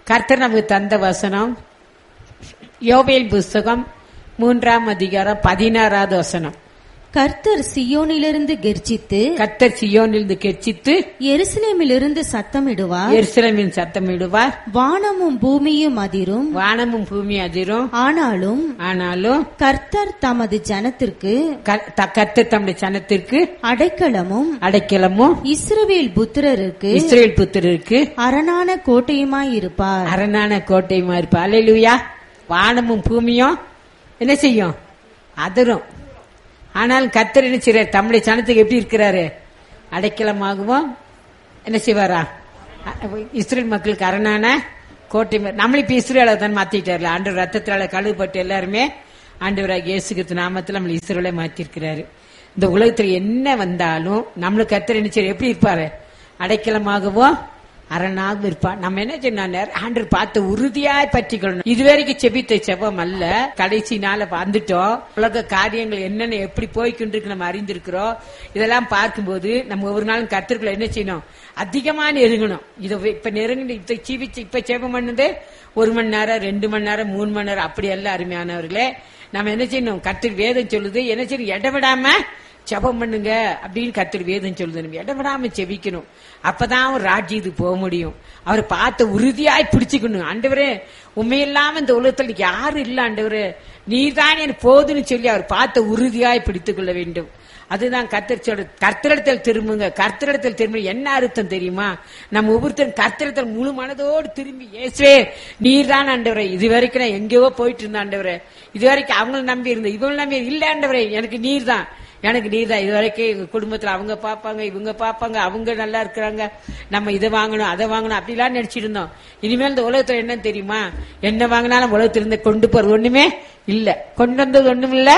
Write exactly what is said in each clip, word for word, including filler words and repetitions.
கர்த்தர் நமக்கு தந்த வசனம் யோவேல் புஸ்தகம் மூன்றாம் அதிகாரம் பதினாறாவது வசனம். கர்த்தர் சியோனிலிருந்து கெர்ச்சித்து கர்த்தர் சியோனிலிருந்து கெர்ச்சித்து எருசலேமிலிருந்து சத்தமிடுவார். எருசலேமின் சத்தமிடுவார். வானமும் பூமியும் அதிரும். வானமும் பூமி அதிரும். ஆனாலும் ஆனாலும் கர்த்தர் தமது ஜனத்திற்கு கர்த்தர் தம்முடைய ஜனத்திற்கு அடைக்கலமும் அடைக்கலமும் இஸ்ரவேல் புத்திரருக்கு இஸ்ரவேல் புத்திரருக்கு அரணான கோட்டையுமாய் இருப்பார். அரணான கோட்டையுமா இருப்பார். அல்லேலூயா. வானமும் பூமியும் என்ன செய்யும்? அதிரும். ஆனால் கர்த்தர் என்ன செய்றார்? தம்முடைய ஜனத்துக்கு எப்படி இருக்கிறாரு? அடைக்கலமாகவும் என்ன செய்வாரா? இஸ்ரேல் மக்களுக்கு அரணான கோட்டை. நம்மளே இப்ப இஸ்ரேலை தான் மாத்திட்டார்ல. ஆண்டவர் ரத்தத்தால கழுவுப்பட்டு எல்லாருமே ஆண்டவராக இயேசு கிறிஸ்து நாமத்தில் நம்மளை இஸ்ரேலை மாத்திருக்கிறாரு. இந்த உலகத்துல என்ன வந்தாலும் நம்மளுக்கு கர்த்தர் என்ன செய்ய எப்படி இருப்பாரு? அடைக்கலமாகவும் அரணாக இருப்பான். நம்ம என்ன செய்யணும்? ஆண்டவர் பார்த்து உறுதியாய் பற்றிக்கொள்ளணும். இதுவரைக்கும் செபித்த செபம் அல்ல, கடைசி நாள வந்துட்டோம். உலக காரியங்கள் என்னென்ன எப்படி போய்கொண்டிருக்கு நம்ம அறிந்திருக்கிறோம். இதெல்லாம் பார்க்கும்போது நம்ம ஒவ்வொரு நாளும் கர்த்தருக்குள்ள என்ன செய்யணும்? அதிகமா நெருங்கணும். இதை இப்ப நெருங்கி இப்ப ஜீவிச்சு இப்ப செபம் பண்ணுது ஒரு மணி நேரம், ரெண்டு மணி நேரம், மூணு மணி நேரம், அப்படி எல்லாம் அருமையானவர்களே. நம்ம என்ன செய்யணும்? கர்த்தர் வேதம் சொல்லுது என்ன செய்யணும்? இடவிடாம ஜெபம் பண்ணுங்க அப்படின்னு கர்த்தர் வேதம் சொல்லுது. நம்ம இடவிடாம செபிக்கணும். அப்பதான் ஒரு ராஜ்யத்துக்கு போக முடியும். அவரை பார்த்து உறுதியாய் பிடிச்சுக்கணும். ஆண்டவரே உண்மையில்லாம இந்த உலகத்தில் யாரும் இல்ல ஆண்டவரே, நீர்தான் எனக்கு போதுன்னு சொல்லி அவர் பார்த்த உறுதியாய் பிடித்துக் கொள்ள வேண்டும். அதுதான் கர்த்தர் சொல்ற. கர்த்தரிடத்தில் திரும்புங்க. கர்த்தரிடத்தில் திரும்ப என்ன அர்த்தம் தெரியுமா? நம்ம ஒவ்வொருத்தரும் கர்த்தரிடத்தில் முழு மனதோடு திரும்பி, இயேசுவே நீர்தான் ஆண்டவரே, இது வரைக்கும் நான் எங்கேயோ போயிட்டு இருந்த ஆண்டவரே, இது வரைக்கும் அவங்களை நம்பி இருந்த இவங்களை நம்பி இல்ல ஆண்டவரே, எனக்கு நீர் தான், எனக்கு நீர் தான். இது வரைக்கும் எங்க குடும்பத்துல அவங்க பாப்பாங்க, இவங்க பாப்பாங்க, அவங்க நல்லா இருக்கிறாங்க, நம்ம இதை வாங்கணும் அதை வாங்கணும் அப்படிலாம் நினைச்சிட்டு இருந்தோம். இனிமேல் இந்த உலகத்துல என்னன்னு தெரியுமா? என்ன வாங்கினாலும் உலகத்துல இருந்து கொண்டு போறது ஒண்ணுமே இல்ல, கொண்டு வந்தது ஒண்ணும் இல்ல,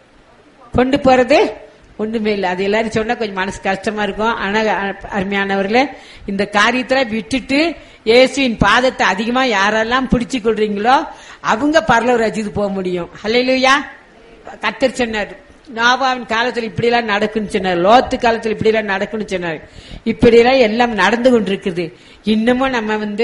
கொண்டு போறது ஒண்ணுமே இல்ல. அது எல்லாரும் சொன்னா கொஞ்சம் மனசு கஷ்டமா இருக்கும். ஆனா அருமையானவர்களே, இந்த காரியத்துல விட்டுட்டு இயேசுவின் பாதத்தை அதிகமா யாரெல்லாம் பிடிச்சு கொள்றீங்களோ அவங்க பரலோக ராஜ்யத்துக்கு போக முடியும். ஹல்லேலூயா. கர்த்தர் சொன்னார், நோவாவின் காலத்துல இப்படி எல்லாம் நடக்குன்னு சொன்னார், லோத்து காலத்துல இப்படி எல்லாம் நடக்குன்னு சொன்னார். இப்படி எல்லாம் எல்லாம் நடந்து கொண்டிருக்குது. இன்னமும் நம்ம வந்து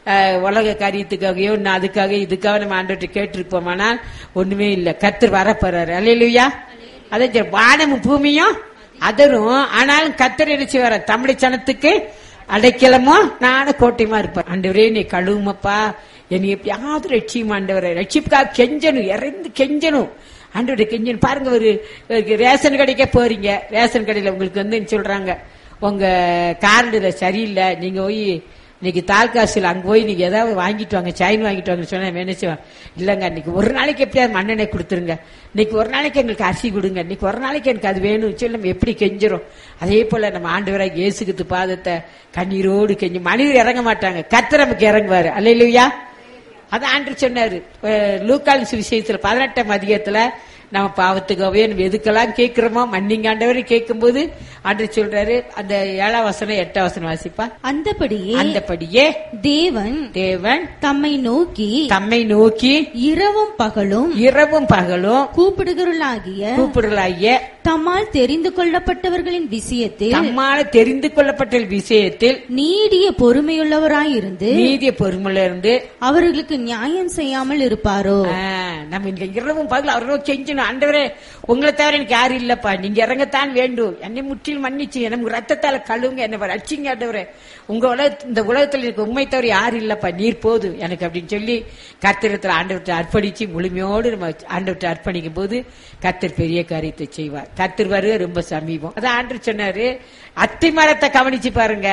உலக காரியத்துக்காகயோ அதுக்காக இதுக்காக நம்ம ஆண்டவர்கிட்ட கேட்டிருப்போம். ஆனால் ஒண்ணுமே இல்ல. கர்த்தர் வரப்போறாரு. அல்லேலூயா. அதே வானமும் பூமியும் அதரும். ஆனாலும் கர்த்தர் என்ன செய்வார? தம்முடைய ஜனத்துக்கு அடைக்கலமோ நானும் கோட்டையுமா இருப்பேன். ஆண்டவரே நீ கழுவுமப்பா, என்னை எப்படியாவது ரட்சியும் ஆண்டவரை, ரட்சிப்புக்காக கெஞ்சணும், இறந்து கெஞ்சணும் ஆண்டவரை கெஞ்சணும். பாருங்க, ஒரு ரேஷன் கடைக்கே போறீங்க, ரேஷன் கடையில உங்களுக்கு வந்து சொல்றாங்க உங்க கார்டுல சரியில்லை, நீங்க போய் இன்னைக்கு தால்காசில் அங்க போய் நீங்க ஏதாவது வாங்கிட்டு வாங்க, சைன் வாங்கிட்டு வாங்க சொன்னா நினைச்சுவாங்க. இல்லங்க, இன்னைக்கு ஒரு நாளைக்கு எப்படியாவது மண்ணெண்ணெய் கொடுத்துருங்க, இன்னைக்கு ஒரு நாளைக்கு எங்களுக்கு அரிசி கொடுங்க, இன்னைக்கு ஒரு நாளைக்கு எனக்கு அது வேணும் சொல்லி நம்ம எப்படி கெஞ்சிரும். அதே போல நம்ம ஆண்டவராக இயேசுகிறிஸ்து பாதத்தை கண்ணீரோடு கெஞ்சி. மனிதர் இறங்க மாட்டாங்க, கர்த்தர் நமக்கு இறங்குவாரு. அல்லேலூயா. அதான் ஆண்டவர் சொன்னாரு லூக்கால் சுவிசேஷத்துல பதினெட்டாம் அதிகாரத்துல, நம்ம பாவத்துக்காகவே நம்ம எதுக்கெல்லாம் கேட்கிறோமோ மன்னிங்க ஆண்டவரை கேட்கும் போது ஆண்டவர் சொல்றாரு. அந்த ஏழாம் வசனம் எட்டாம் வசனம் வாசிப்பா. அந்தபடியே அந்தபடியே தேவன் தேவன் தம்மை நோக்கி தம்மை நோக்கி இரவும் பகலும் இரவும் பகலும் கூப்பிடுகிறவர்களாகிய கூப்பிடுகளாகிய தம்மால் தெரிந்து கொள்ளப்பட்டவர்களின் விஷயத்தில் தம்மால் தெரிந்து கொள்ளப்பட்ட விஷயத்தில் நீடிய பொறுமையுள்ளவராயிருந்து நீடிய பொறுமையில இருந்து அவர்களுக்கு நியாயம் செய்யாமல் இருப்பாரோ? நம்ம இங்க இரவும் பகலும் அவரோட செஞ்சு, ஆண்டவரே உங்களை தவிர எனக்கு யாரும் இல்லப்பா, நீங்க இறங்கத்தான் வேண்டும், என்னை முற்றிலும் மன்னிச்சு எனக்கு ரத்தத்தால கழுவுங்க, என்ன ரட்சிங்க ஆண்டவரே, உங்க உலக இந்த உலகத்துல எனக்கு உண்மை தவிர யாரும் இல்லப்பா, நீர் போது எனக்கு அப்படின்னு சொல்லி கர்த்தரிடத்துல ஆண்டவர்கிட்ட அர்ப்பணிச்சு முழுமையோடு நம்ம ஆண்டவர்கிட்ட அர்ப்பணிக்கும் போது கர்த்தர் பெரிய காரியத்தை செய்வார். கர்த்தர் வருக ரொம்ப சமீபம். அதான் ஆண்டவர் சொன்னாரு, அத்தி மரத்தை கவனிச்சு பாருங்க,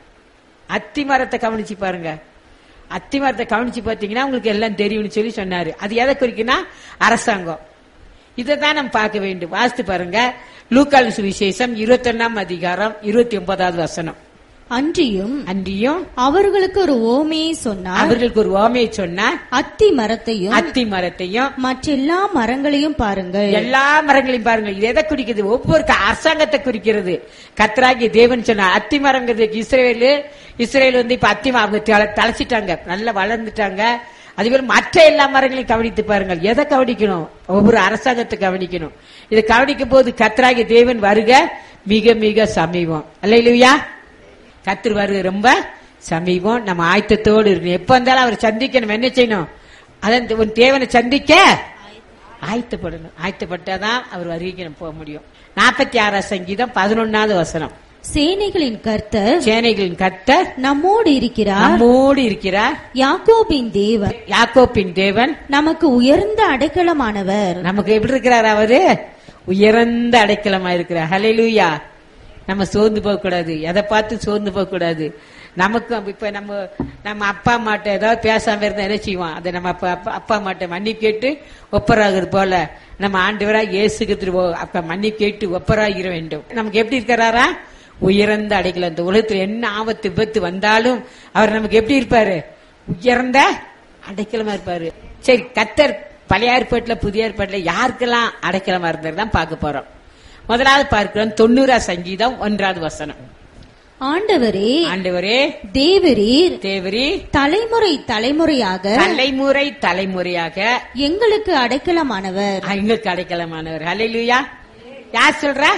அத்தி மரத்தை கவனிச்சு பாருங்க, அத்தி மரத்தை கவனிச்சு பாத்தீங்கன்னா உங்களுக்கு எல்லாம் தெரியும்னு சொல்லி சொன்னாரு. அது எதை குறிக்குன்னா அரசாங்கம். இதைதான் நம்ம பார்க்க வேண்டும். வாசித்து பாருங்க, லூக்கால் சுவிசேஷம் இருபத்தி ஒன்னாம் அதிகாரம் இருபத்தி ஒன்பதாவது வசனம். அன்றியும் அன்றியும் அவர்களுக்கு ஒரு ஓமையை சொன்னார். அவர்களுக்கு ஒரு ஓமையை சொன்னார். அத்தி மரத்தையும் அத்தி மரத்தையும் மற்ற எல்லா மரங்களையும் பாருங்கள். எல்லா மரங்களையும் பாருங்கள். இது எதை குறிக்கிறது? ஒவ்வொரு அரசாங்கத்தை குறிக்கிறது. கர்த்தராகிய தேவன் சொன்னார். அத்தி மரங்கிறது இஸ்ரேல். இஸ்ரேல் வந்து இப்ப அத்தி அவங்க தளச்சிட்டாங்க, நல்லா வளர்ந்துட்டாங்க. அதுபோல மற்ற எல்லா மரங்களையும் கவனித்து பாருங்கள். எதை கவனிக்கணும்? ஒவ்வொரு அரசாங்கத்தை கவனிக்கணும். இதை கவனிக்கும் போது கர்த்தராகிய தேவன் வருக மிக மிக சமீபம். அல்லேலூயா. கர்த்தர் வருக ரொம்ப சமீபம். நம்ம ஆயத்தத்தோடு இருக்கணும். எப்ப வந்தாலும் அவர் சந்திக்க நம்ம என்ன செய்யணும்? அதன் உன் தேவனை சந்திக்க ஆயத்தப்படணும். ஆயத்தப்பட்டாதான் அவர் வருகைக்கு நம்ம போக முடியும். நாற்பத்தி ஆறாம் சங்கீதம் பதினொன்னாவது வசனம். சேனைகளின் கர்த்தர் சேனைகளின் கர்த்தர் நம்மோடு இருக்கிறார். நம்மோடு இருக்கிறார். யாக்கோபின் தேவன் யாக்கோபின் தேவன் நமக்கு உயர்ந்த அடைக்கலமானவர். நமக்கு எப்படி இருக்கிறார்? அவரு உயர்ந்த அடைக்கலமா இருக்கிறார். ஹல்லேலூயா. நம்ம சோர்ந்து போக கூடாது. எதை பார்த்து சோர்ந்து போக கூடாது. நமக்கு இப்ப நம்ம நம்ம அப்பா அம்மாட்ட ஏதாவது பேசாம இருந்தா என்ன செய்வோம்? அதை நம்ம அப்பா அப்பா அம்மாட்ட மன்னிப்பு கேட்டு ஒப்பராகிறது போல நம்ம ஆண்டவராக இயேசுக்கு அப்ப மன்னிப்பு கேட்டு ஒப்பராகிற வேண்டும். நமக்கு எப்படி இருக்கிறாரா? உயர்ந்த அடைக்கலம். இந்த உலகத்துல என்ன ஆபத்து விபத்து வந்தாலும் அவர் நமக்கு எப்படி இருப்பாரு? உயர்ந்த அடைக்கலமா இருப்பாரு. சரி, கர்த்தர் பழைய ஏற்பாட்டுல புதிய ஏற்பாட்டுல யாருக்கெல்லாம் அடைக்கலமா இருந்தார் தான் பார்க்க போறோம். முதலாவது பார்க்கிறோம் தொண்ணூறா சங்கீதம் ஒன்றாவது வசனம். ஆண்டவரே ஆண்டவரே தேவரீர் தேவரீ தலைமுறை தலைமுறையாக தலைமுறை தலைமுறையாக எங்களுக்கு அடைக்கலமானவர். எங்களுக்கு அடைக்கலமானவர். ஹல்லேலூயா. யார் சொல்ற?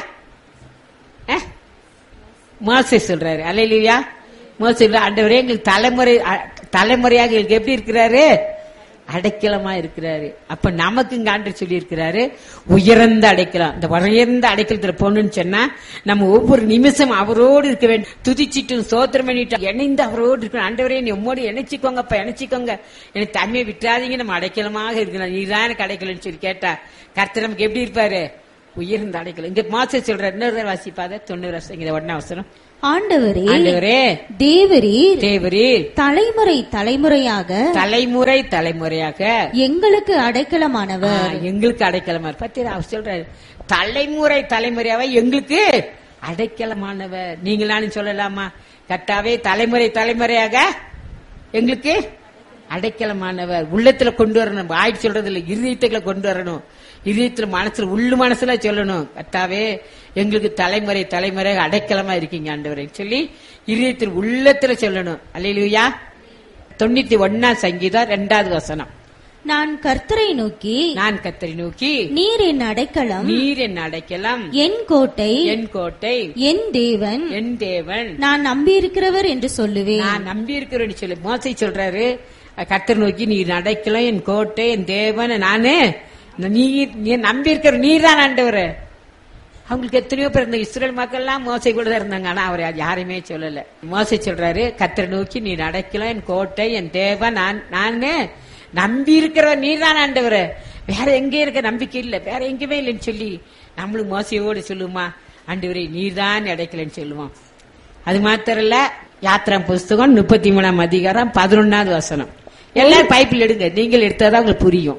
மோசே சொல்றாரு. ஹல்லேலூயா. மோசே ஆண்டவரே எங்களுக்கு தலைமுறை தலைமுறையாக எங்களுக்கு எப்படி இருக்கிறாரு? அடைக்கலமா இருக்கிறாரு. அப்ப நமக்கு இங்க ஆண்டு சொல்லி இருக்கிறாரு உயர்ந்த அடைக்கலாம். இந்த உயர்ந்த அடைக்கலத்துல போகணும்னு சொன்னா நம்ம ஒவ்வொரு நிமிஷம் அவரோடு இருக்க வேண்டும். துதிச்சிட்டு சோத்திரம் பண்ணிட்டு இணைந்து அவரோடு இருக்கணும். ஆண்டவரே நீ உம்மோடு இணைச்சிக்கோங்கப்பா, இணைச்சிக்கோங்க, எனக்கு தன்மையை விட்டுறாதீங்க, நம்ம அடைக்கலமாக இருக்கணும், நீதான் எனக்கு அடைக்கலன்னு சொல்லி கேட்டா கர்த்தர் நமக்கு எப்படி இருப்பாரு? உயர்ந்த அடைக்கலம். இங்க மோசே சொல்ற இன்னொரு வாசிப்பாத தொண்ணூறு வருஷம் ஒன்னா அவசரம். ஆண்டவரே ஆண்டவரே தேவரீர் தேவரீர் தலைமுறை தலைமுறையாக தலைமுறை தலைமுறையாக எங்களுக்கு அடைக்கலமானவர். எங்களுக்கு அடைக்கலமா பத்தியா அவர் சொல்றாரு. தலைமுறை தலைமுறையாவே எங்களுக்கு அடைக்கலமானவர். நீங்க நானும் சொல்லலாமா? கட்டாவே தலைமுறை தலைமுறையாக எங்களுக்கு அடைக்கலமானவர். உள்ளத்துல கொண்டு வரணும். வாய் சொல்றது இல்ல, இருதயத்துக்குள்ள கொண்டு வரணும். இதயத்துல மனசுல உள்ளு மனசுல சொல்லணும். கர்த்தாவே எங்களுக்கு தலைமுறை தலைமுறை அடைக்கலமா இருக்கீங்க ஆண்டவரே சொல்லி இதயத்தில் உள்ளத்துல சொல்லணும். அல்லேலூயா. தொண்ணூத்தி ஒன்னாம் சங்கீதம் இரண்டாவது வசனம். நான் கர்த்தரை நோக்கி நான் கர்த்தரை நோக்கி நீர் என் அடைக்கலம் நீர் என் அடைக்கலம் என் கோட்டை என் கோட்டை என் தேவன் என் தேவன் நான் நம்பி இருக்கிறவர் என்று சொல்லுவேன். நான் நம்பி இருக்கிறேன்னு சொல்லி மோசே சொல்றாரு. கர்த்தரை நோக்கி நீர் அடைக்கலம் என் கோட்டை என் தேவன் நானு நீ நம்பி இருக்கிற நீர் தான் ஆண்டவர். அவங்களுக்கு எத்தனையோ பேர் இந்த இஸ்ரேல் மக்கள் எல்லாம் மோசை கூட தான் இருந்தாங்க. ஆனா அவர் யாரையுமே சொல்லல. மோசை சொல்றாரு கர்த்தரை நோக்கி நீ அடைக்கலம் என் கோட்டை என் தேவன் நான் நானு நம்பி இருக்கிற நீர் தான் ஆண்டவர். வேற எங்க இருக்க நம்பிக்கை இல்ல, வேற எங்கேயுமே இல்லைன்னு சொல்லி நம்மளும் மோசையோடு சொல்லுமா ஆண்டவரே நீர் தான் அடைக்கலன்னு சொல்லுவோம். அது மாத்திரம் இல்ல, யாத்திரா புஸ்தகம் முப்பத்தி மூணாம் அதிகாரம் பதினொன்னாவது வசனம். எல்லாரும் பைப்பில் எடுங்க, நீங்கள் எடுத்தாதான் உங்களுக்கு புரியும்.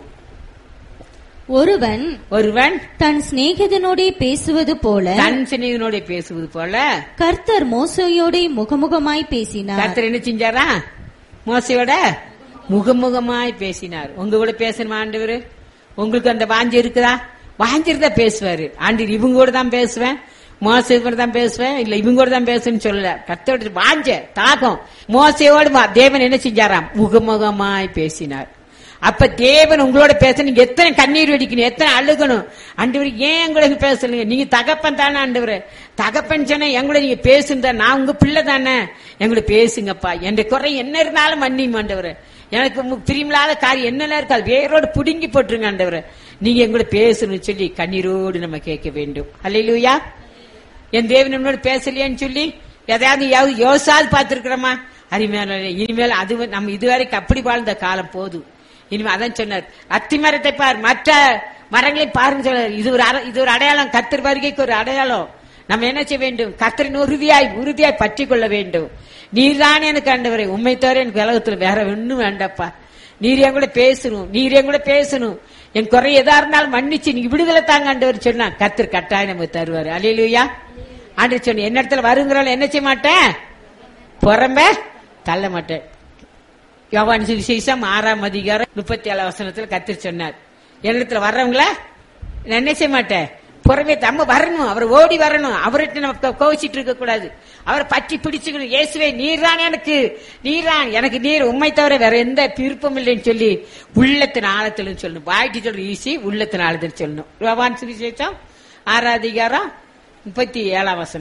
ஒருவன் ஒருவன் தன் சிநேகிதனோட பேசுவது போல தன் சிநேகிதனோட பேசுவது போல கர்த்தர் மோசையோட முகமுகமாய் பேசினார். கர்த்தர் என்ன செஞ்சாரா? மோசையோட முகமுகமாய் பேசினார். உங்க கூட பேசணுமா ஆண்டவர்? உங்களுக்கு அந்த வாஞ்சி இருக்குதா? வாஞ்சிருந்தா பேசுவாரு ஆண்டவர். இவங்க கூட தான் பேசுவேன், மோசை கூட தான் பேசுவேன், இல்ல இவங்க கூட தான் பேசுன்னு சொல்லல. கர்த்தரோட வாஞ்ச தாகம். மோசையோடு தேவன் என்ன செஞ்சாராம்? முகமுகமாய் பேசினார். அப்ப தேவன் உங்களோட பேச நீங்க எத்தனை கண்ணீர் வெடிக்கணும், எத்தனை அழுகணும். ஆண்டவர் ஏன் எங்களுக்கு பேசலீங்க? நீங்க தகப்பன் தானே ஆண்டவர். தகப்பன் சொன்ன எங்களை நீங்க பேசுங்க, நான் உங்க பிள்ளை தானே, எங்களை பேசுங்கப்பா. என் குறை என்ன இருந்தாலும் மன்னியும் ஆண்டவர். எனக்கு பிரியமில்லாத காரியம் என்னெல்லாம் இருக்காது வேரோடு புடுங்கி போட்டுருங்க ஆண்டவர். நீங்க எங்களோட பேசணும்னு சொல்லி கண்ணீரோடு நம்ம கேட்க வேண்டும். அல்லேலூயா. என் தேவன் நம்மளோட பேசலையான்னு சொல்லி எதையாவது யோசாது பார்த்திருக்கிறோமா? அருமையான இனிமேல் அது நம்ம இதுவரைக்கும் அப்படி வாழ்ந்த காலம் போதும். இனிமே அதான் சொன்னார், அத்தி மரத்தை பார், மற்ற மரங்களை பாருன்னு சொன்னார். இது ஒரு இது ஒரு அடையாளம், கர்த்தர் வருகைக்கு ஒரு அடையாளம். நம்ம என்ன செய்ய வேண்டும்? கர்த்தரின் உறுதியாய் உறுதியாய் பற்றி கொள்ள வேண்டும். நீர் தானே எனக்கு ஆண்டவரே, உண்மை தவிர எனக்கு உலகத்துல வேற ஒண்ணும் வேண்டாப்பா. நீர் என் கூட பேசணும், நீர் என் கூட பேசணும், என் குறை எதா இருந்தாலும் மன்னிச்சு நீங்க விடுதலை தாங்க ஆண்டவர் சொன்னா கர்த்தர் கட்டாயம் நமக்கு தருவாரு. அல்லேலூயா. ஆண்டவர் சொன்ன என்ன இடத்துல வருங்கிறாலும் என்ன செய்ய மாட்டேன், புறம்ப தள்ள மாட்டேன். யோவான் சுவிசேஷம் ஆறாம் அதிகாரம் முப்பத்தி ஏழு வசனத்துல கர்த்தர் சொன்னார், என்னிடத்துல வர்றவங்கள நான் என்ன செய்ய மாட்டேன், புறமே நம்ம வரணும், அவர் ஓடி வரணும், அவர்கிட்ட நம்ம கோவிச்சிட்டு இருக்க கூடாது, அவரை பற்றி பிடிச்சுக்கணும். இயேசுவே நீர்தான் எனக்கு, நீர்தான் எனக்கு, நீர் உண்மை தவிர வேற எந்த விருப்பம் இல்லைன்னு சொல்லி உள்ளத்தின் ஆழத்துல சொல்லணும். வாய்ட்டு சொல்ற ஈஸி, உள்ளத்தின் ஆழத்தில் சொல்லணும். யோவான் சுவிசேஷம் ஆறாம் அதிகாரம் முப்பத்தி ஏழாம் வசனம்.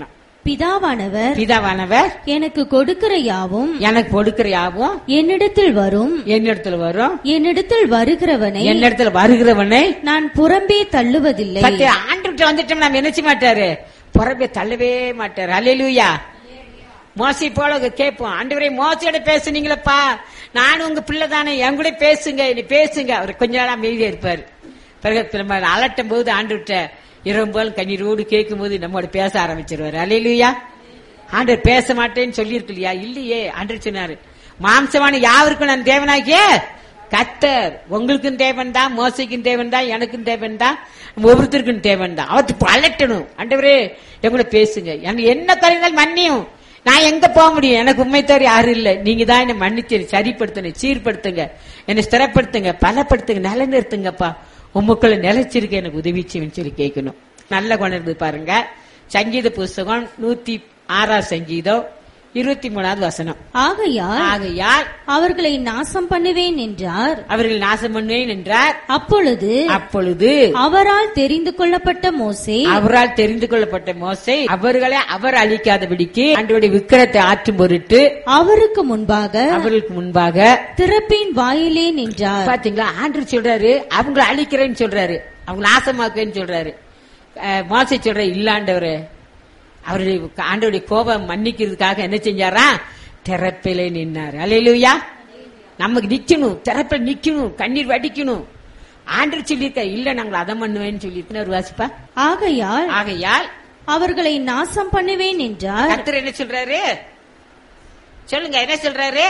பிதாவானவர் பிதாவானவர் எனக்கு கொடுக்கிற யாவும் எனக்கு கொடுக்கிற யாவும் என்னிடத்தில் வரும், என்னிடத்துல வரும், என்னிடத்தில் வருகிறவனை என்னிடத்துல வருகிறவனை நான் புறம்பே தள்ளுவதில்லை. பத்தி ஆண்டுகிட்ட வந்துட்டோம் நம்ம நினைச்சு மாட்டாரு, புறம்பே தள்ளவே மாட்டாரு. அல்லேலூயா. மோசி போல கேட்போம், ஆண்டவரே மோசையோட பேசுனீங்களப்பா, நானும் உங்க பிள்ளை தானே, என் கூட பேசுங்க, நீ பேசுங்க. அவர் கொஞ்ச நாள் அமைதியா இருப்பாரு. பிறகு நம்ம அலட்டும் போது ஆண்டுகிட்ட இரம்போல் கண்ணீரோடு கேட்கும் போது நம்மோட பேச ஆரம்பிச்சிருவாரு. அல்லேலூயா. ஆண்டவர் பேச மாட்டேன்னு சொல்லி இருக்கு இல்லையா? இல்லையே, ஆண்டவர் சொன்னாரு, மாம்சமான யாருக்கும் நான் தேவனாகிய கர்த்தர், உங்களுக்கும் தேவன் தான், மோசைக்கும் தேவன் தான், எனக்கும் தேவன் தான், ஒவ்வொருத்தருக்கும் தேவன் தான். அவருக்கு அலட்டணும், ஆண்டவரே எங்களை பேசுங்க, எனக்கு என்ன கலைந்தால் மன்னியும், நான் எங்க போக முடியும், எனக்கு உண்மை தவிர யாரும் இல்ல, நீங்க தான் என்ன மன்னிச்சு சரிப்படுத்தணும், சீர்படுத்துங்க, என்னை ஸ்திரப்படுத்துங்க, பலப்படுத்துங்க, நிலைநிறுத்துங்கப்பா, உமக்குள்ள நிலைச்சிருக்க எனக்கு உதவி செய்யுன்னு சொல்லி கேட்கணும். நல்ல குணம் பாருங்க. சங்கீத புஸ்தகம் நூத்தி ஆறாம் சங்கீதம் இருபத்தி மூணாவது வசனம். ஆகையால் ஆகையால் அவர்களை நாசம் பண்ணுவேன் என்றார், அவர்கள் நாசம் பண்ணுவேன் என்றார். அப்பொழுது அப்பொழுது அவரால் தெரிந்து கொள்ளப்பட்ட மோசே அவரால் தெரிந்து கொள்ளப்பட்ட மோசே அவர்களை அவர் அழிக்காதபடிக்கு ஆண்டவருடைய விக்கிரத்தை ஆற்றும் பொருட்டு அவருக்கு முன்பாக அவர்களுக்கு முன்பாக திறப்பின் வாயிலே நின்றார். பாத்தீங்களா? ஆண்டவர் சொல்றாரு அவங்களை அழிக்கிறேன்னு சொல்றாரு, அவங்க நாசமாக்குன்னு சொல்றாரு. மோசே சொல்ற இல்லாண்டவரு அவருடைய ஆண்டவருடைய கோபம் மன்னிக்கிறதுக்காக என்ன செஞ்சாரா? திறப்பிலே நின்னார். அல்லேலூயா. நமக்கு நிக்கணும், திறப்பில் நிக்கணும், கண்ணீர் வடிக்கணும். ஆண்டவர் சொல்லியிருக்க இல்ல நாங்கள் அதை பண்ணுவேன்னு சொல்லியிருக்க ஒரு வாசிப்பா. ஆகையால் ஆகையால் அவர்களை நாசம் பண்ணுவேன் என்றார். கர்த்தர் என்ன சொல்றாரு? சொல்லுங்க, என்ன சொல்றாரு?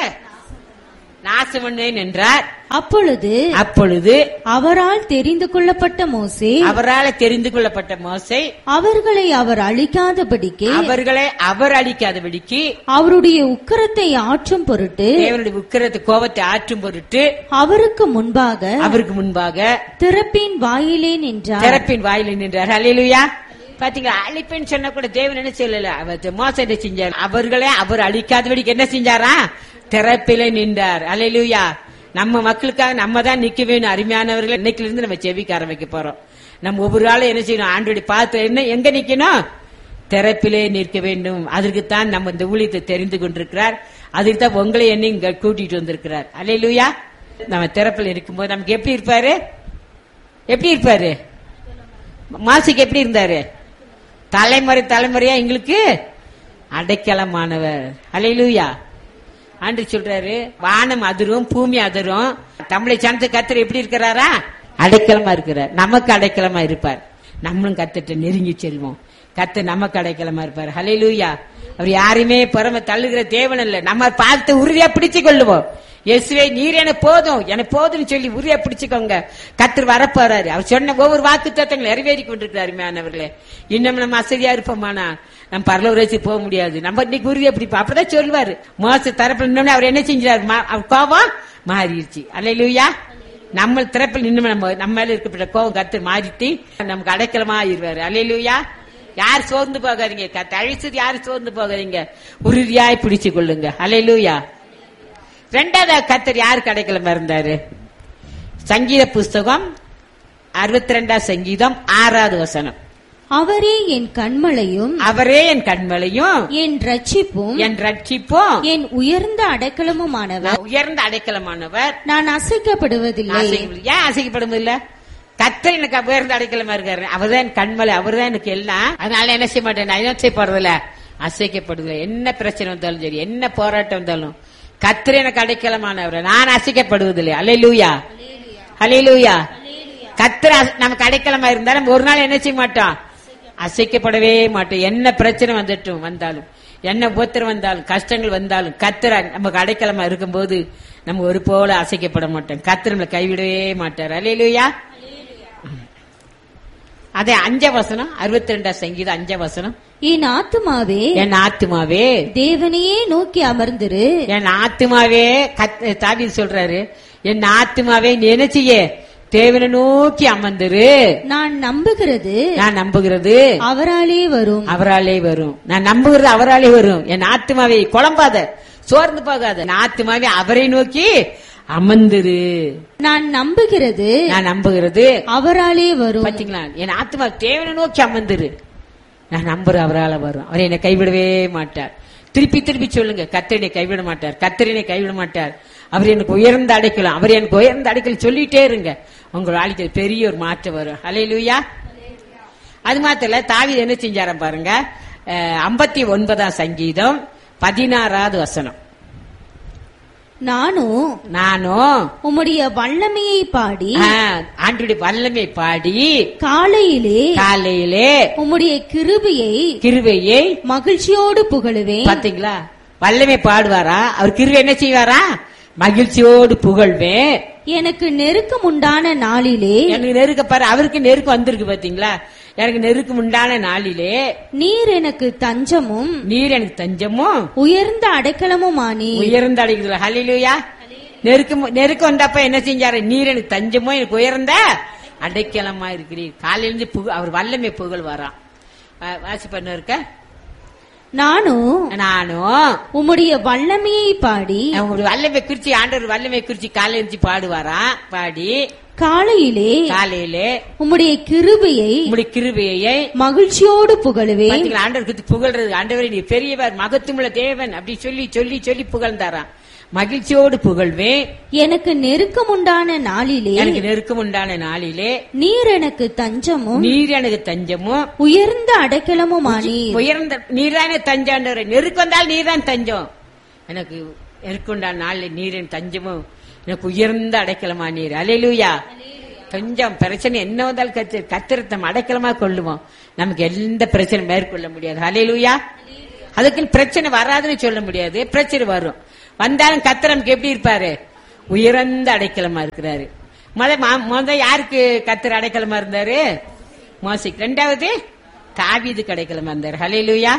நாசம் பண்ணுவேன் என்றார். அப்பொழுது அப்பொழுது அவரால் தெரிந்து கொள்ளப்பட்ட மோசே அவரால் தெரிந்து கொள்ளப்பட்ட மோசே அவர்களை அவர் அழிக்காதபடிக்கு அவர்களை அவர் அழிக்காதபடிக்கு அவருடைய உக்கிரத்தை ஆற்றும் பொருட்டு தேவனுடைய உக்கிரத்தை கோபத்தை ஆற்றும் பொருட்டு அவருக்கு முன்பாக அவருக்கு முன்பாக திறப்பின் வாயிலே நின்றார். திறப்பின் வாயிலே நின்றார். அல்லேலூயா. பாத்தீங்களா? அழிப்பேன்னு சொன்னா கூட தேவன் என்ன சொல்லல, அவர் மோசம் என்ன செஞ்சார்? அவர்களை அவர் அழிக்காதபடிக்கு என்ன செஞ்சாரா? திறப்பிலே நின்றார். அல்லேலூயா. நம்ம மக்களுக்காக நம்ம தான் நிக்க வேணும். அருமையானவர்கள், இன்னைக்குல இருந்து நம்ம செவிக்க ஆரம்பிக்க போறோம். நம்ம ஒவ்வொரு ஆளும் என்ன செய்யணும்? ஆண்டோடைய பார்த்து என்ன எங்க நிக்கணும்? திறப்பிலே நிற்க வேண்டும். அதற்குத்தான் நம்ம இந்த ஊழியத்தை தெரிந்து கொண்டிருக்கிறார். அதுக்கு தான் உங்களை என்ன இங்க கூட்டிட்டு வந்திருக்கிறார். அல்லேலூயா. நம்ம திறப்பில் இருக்கும்போது நமக்கு எப்படி இருப்பாரு? எப்படி இருப்பாரு? மாசிக்கு எப்படி இருந்தாரு? தலைமுறை தலைமுறையா எங்களுக்கு அடைக்கலமானவர். அல்லேலூயா. ஆண்டு சொல்றாரு, வானம் அதிரும், பூமி அதிரும், தமிழை சார்ந்த கர்த்தர் எப்படி இருக்கிறாரா? அடைக்கலமா இருக்கிறார். நமக்கு அடைக்கலமா இருப்பார். நம்மளும் கர்த்தர்ட்ட நெருங்கி செல்வோம். கர்த்தர் நமக்கு அடைக்கலமா இருப்பார். ஹல்லேலூயா. அவர் யாருமே புறம தள்ளுகிற தேவன் இல்ல. நம்ம பார்த்து உறுதியா பிடிச்சு கொள்ளுவோம். இயேசுவே நீர் எனக்கு போதும், எனக்கு போதும்னு சொல்லி உறுதியா பிடிச்சுக்கோங்க. கர்த்தர் வரப்போறாரு. அவர் சொன்ன ஒவ்வொரு வாக்கு தத்தங்களை நிறைவேறி கொண்டிருக்கிறாரு. மேனவர்களே, இன்னும் நம்ம அசதியா இருப்போமானா நம்ம பரலோக ராஜ்யத்துக்கு போக முடியாது. நம்ம இன்னைக்கு உறுதியா பிடிப்போம். அப்பதான் சொல்லுவாரு, மோச தரப்புல நின்று அவர் என்ன செஞ்சாரு? அவர் கோபம் மாறிடுச்சு. அல்லேலூயா. நம்ம திறப்பில் நின்று நம்ம நம்ம மேல இருக்கப்பட்ட கோபம் கர்த்தர் மாறிட்டு நமக்கு அடைக்கலமா ஆயிருவாரு. அல்லேலூயா. யார் சோர்ந்து போகாதீங்க, தழிச்சது யாரும் சோர்ந்து போகாதீங்க, உறுதியாய் பிடிச்சு கொள்ளுங்க. அல்லேலூயா. ரெண்டாவது கர்த்தர் யாருக்கு அடைக்கலமா இருந்தாரு? சங்கீத புஸ்தகம் அறுபத்தி ரெண்டாம் சங்கீதம் ஆறாவது வசனம். அவரே என் கண்மலையும் அவரே என் கண்மலையும் என் ரட்சிப்பும் என் ரட்சிப்பும் என் உயர்ந்த அடைக்கலமுமானவர். உயர்ந்த அடைக்கலமானவர். நான் அசைக்கப்படுவதில்லை. ஏன் அசைக்கப்படுவதில்லை? கர்த்தர் எனக்கு உயர்ந்த அடைக்கலமா இருக்காரு. அவர்தான் என் கண்மலை, அவர்தான் எனக்கு எல்லாம். அதனால என்ன செய்ய மாட்டேன், நான் என்ன செய்ய போறதில்ல, அசைக்கப்படுவதில்லை. என்ன பிரச்சனை வந்தாலும் சரி, என்ன போராட்டம் வந்தாலும் கர்த்தர் எனக்கு அடைக்கலமானவர், நான் அசைக்கப்படுவதில்லை. அல்லேலூயா. அல்லேலூயா. கர்த்தர் நமக்கு அடைக்கலமா இருந்தாலும் ஒரு நாள் என்ன செய்ய மாட்டோம், அசைக்கப்படவே மாட்டோம். என்ன பிரச்சனை வந்துட்டும் வந்தாலும், என்ன உபத்திரம் வந்தாலும், கஷ்டங்கள் வந்தாலும், கர்த்தர் நமக்கு அடைக்கலமா இருக்கும்போது நம்ம ஒரு போல அசைக்கப்பட மாட்டோம். கர்த்தர் நம்மளை கைவிடவே மாட்டார். அல்லேலூயா. அதே அஞ்ச வசனம், அறுபத்தி ரெண்டாம் சங்கீதம் அஞ்ச வசனம். என் ஆத்துமாவே என் ஆத்துமாவே தேவனையே நோக்கி அமர்ந்திரு. என் ஆத்துமாவே தாவீது சொல்றாரு, என் ஆத்துமாவே நீ என்ன செய்ய, தேவனை நோக்கி அமர்ந்திரு. நான் நம்புகிறது நான் நம்புகிறது அவராலே வரும். அவராலே வரும். நான் நம்புகிறது அவராலே வரும். என் ஆத்துமாவே குழம்பாத, சோர்ந்து போகாத. என் ஆத்துமாவே அவரை நோக்கி அமர்ந்திரு. நான் நம்புகிறது நான் நம்புகிறது அவராலே வரும். பாத்தீங்களா? என் ஆத்துமா தேவனை நோக்கி அமர்ந்திரு. நான் நம்புறேன் அவரால் வரும். அவர் என்னை கைவிடவே மாட்டார். திருப்பி திருப்பி சொல்லுங்க, கர்த்தர் என்னை கைவிட மாட்டார், கர்த்தர் என்னை கைவிட மாட்டார். அவர் எனக்கு உயர்ந்த அடைக்கலாம், அவர் எனக்கு உயர்ந்த அடைக்கல் சொல்லிட்டே இருங்க. உங்க வாழ்க்கையில் பெரிய ஒரு மாற்றம் வரும். ஹல்லேலூயா. அது மாத்திரம் இல்ல, தாவீது என்ன செஞ்சாராம் பாருங்க. ஐம்பத்தி ஒன்பதாம் சங்கீதம் பதினாறாவது வசனம். நானும் நானும் உம்முடைய வல்லமையை பாடி, ஆண்டுடைய வல்லமை பாடி, காலையிலே காலையிலே உம்முடைய கிருபையை கிருபையை மகிழ்ச்சியோடு புகழுவேன். பாத்தீங்களா, வல்லமை பாடுவாரா, அவர் கிருபை என்ன செய்வாரா, மகிழ்ச்சியோடு புகழ்வேன். எனக்கு நெருக்கம் உண்டான நாளிலே, எனக்கு நெருக்க பாரு, அவருக்கு நெருக்கம் வந்திருக்கு பாத்தீங்களா, எனக்கு நெருக்கம் உண்டான நாளிலே நீர் எனக்கு தஞ்சமும் நீர் எனக்கு தஞ்சமும் உயர்ந்த அடைக்கலமுமானி. உயர்ந்த அடைக்கல. ஹல்லேலூயா. நெருக்கம் நெருக்கம் வந்தப்ப என்ன செஞ்சாரு, நீர் எனக்கு தஞ்சமும் எனக்கு உயர்ந்த அடைக்கலமா இருக்கிறீர். காலையிலிருந்து அவர் வல்லமை புகழ் வரான். வாசி பண்ண இருக்க. நானும் நானும் உம்முடைய வல்லமையை பாடி, உங்களுடைய வல்லமை குறிச்சி, ஆண்டவர் வல்லமை குறிச்சி காலையிலிருந்து பாடுவாரா, பாடி காலையிலே காலையிலே உம்முடைய கிருபையை உம்முடைய கிருபையை மகிழ்ச்சியோடு புகழுவேன். ஆண்டவர் குறித்து புகழ்றது, ஆண்டவரை நீ பெரியவர், மகத்துவமுள்ள தேவன் அப்படி சொல்லி சொல்லி சொல்லி புகழ்ந்தாராம். மகிழ்ச்சியோடு புகழ்வேன். எனக்கு நெருக்கம் உண்டான நாளிலே எனக்கு நெருக்கம் உண்டான நாளிலே நீர் எனக்கு தஞ்சமும் நீர் எனக்கு தஞ்சமும் உயர்ந்த அடைக்கலமுமானி. உயர்ந்த நீர்தானே தஞ்சாண்டவரை. நெருக்கம் வந்தால் நீர்தான் தஞ்சம். எனக்கு நெருக்கம் உண்டான நாளில் நீர் என் தஞ்சமும் எனக்கு உயர்ந்த அடைக்கலமா நீர். அல்லேலூயா. கொஞ்சம் பிரச்சனை என்ன வந்தாலும் கத்து கத்திரத்தம் அடைக்கலமா கொள்ளுவோம். நமக்கு எந்த பிரச்சனை மேற்கொள்ள முடியாது. அல்லேலூயா. அதுக்குன்னு பிரச்சனை வராதுன்னு சொல்ல முடியாது, பிரச்சனை வரும். வந்தாலும் கர்த்தர் நமக்கு எப்படி இருப்பாரு, உயர்ந்த அடைக்கலமா இருக்கிறாரு. முத முத யாருக்கு கர்த்தர் அடைக்கலமா இருந்தாரு, மோசேக்கு. ரெண்டாவது தாவீதுக்கு அடைக்கலமா இருந்தாரு. ஹல்லேலூயா.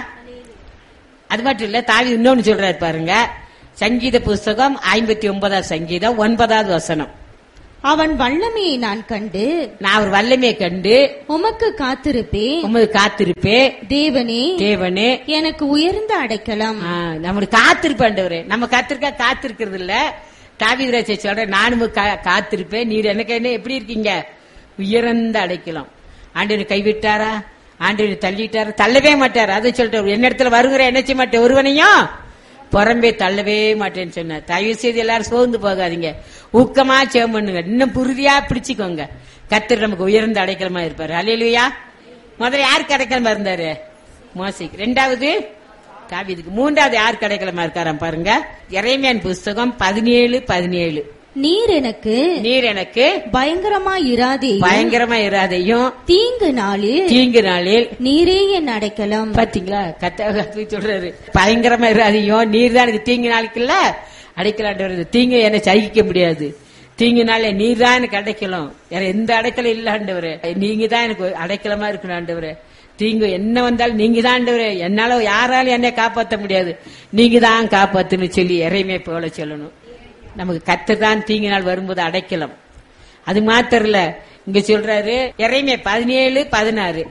அது மட்டும் இல்ல, தாவீது இன்னொன்னு சொல்றாரு பாருங்க. சங்கீத புஸ்தகம் ஐம்பத்தி ஒன்பதாவது சங்கீதம் ஒன்பதாவது வசனம். அவன் வல்லமையை நான் கண்டு, நான் அவர் வல்லமையை கண்டு உமக்கு காத்திருப்பேன். உமக்கு காத்திருப்பேன். தேவனே தேவனே எனக்கு உயர்ந்த அடைக்கலம். நம்மளுக்கு காத்திருப்பாண்டவரே. நம்ம காத்திருக்கா காத்திருக்கிறது இல்ல. தாவீது ராஜா சொல்ற, நானும் காத்திருப்பேன், நீர் எனக்கு என்ன எப்படி இருக்கீங்க, உயர்ந்த அடைக்கலாம். ஆண்டவரை கைவிட்டாரா, ஆண்டவரை தள்ளிட்டாரா, தள்ளவே மாட்டாரு. அதை சொல்லிட்டு என்ன இடத்துல வருகிற என்ன செய்ய மாட்டேன், ஒருவனையும் புறம்பே தள்ளவே மாட்டேன்னு சொன்னார். தயவு செய்து எல்லாரும் சோர்ந்து போகாதீங்க, ஊக்கமா சேவம் பண்ணுங்க, இன்னும் புரிதியா பிடிச்சுக்கோங்க. கர்த்தர் நமக்கு உயர்ந்த அடைக்கலமா இருப்பாரு. அல்லேலூயா. முதல்ல யாருக்கு அடைக்கலமா இருந்தாரு, மோசேக்கு. ரெண்டாவது தாவீதுக்கு. மூன்றாவது யாருக்கு அடைக்கலமா இருக்காராம் பாருங்க. எரேமியாவின் புஸ்தகம் பதினேழு பதினேழு. நீர் எனக்கு நீர் எனக்கு பயங்கரமா இராதே பயங்கரமா இராதையும் தீங்கு நாளில் தீங்கு நாளில் நீரே என் அடைக்கலம். பாத்தீங்களா, கத்த சொல்றாரு, பயங்கரமா இராதையும் நீர் தான் எனக்கு தீங்கு நாளுக்குல்ல அடைக்கலாண்டு. தீங்கு என்ன சகிக்க முடியாது, தீங்கு நாளே நீர் தான் எனக்கு அடைக்கலம், வேற எந்த அடைக்கலம் இல்ல ஆண்டவரே, நீங்க தான் எனக்கு அடைக்கலமா இருக்கணும் ஆண்டவரே. தீங்கு என்ன வந்தாலும் நீங்க தான் ஆண்டவரே, என்னால யாராலும் என்னை காப்பாற்ற முடியாது, நீங்க தான் காப்பாத்துன்னு சொல்லி எரைமே போல சொல்லணும். நமக்கு கர்த்தர் தான் தீங்கு நாள் வரும்போது அடைக்கலாம். அது மாத்திரம் இல்ல, இங்க சொல்றாரு எரேமியா பதினேழு பதினாறு.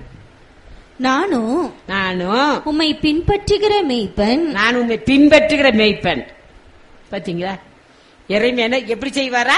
நானும் நானும் உம்மை பின்பற்றுகிற மேய்ப்பன் நான் உண்மை பின்பற்றுகிற மேய்ப்பன். பாத்தீங்களா, எரேமியா எப்படி செய்வாரா,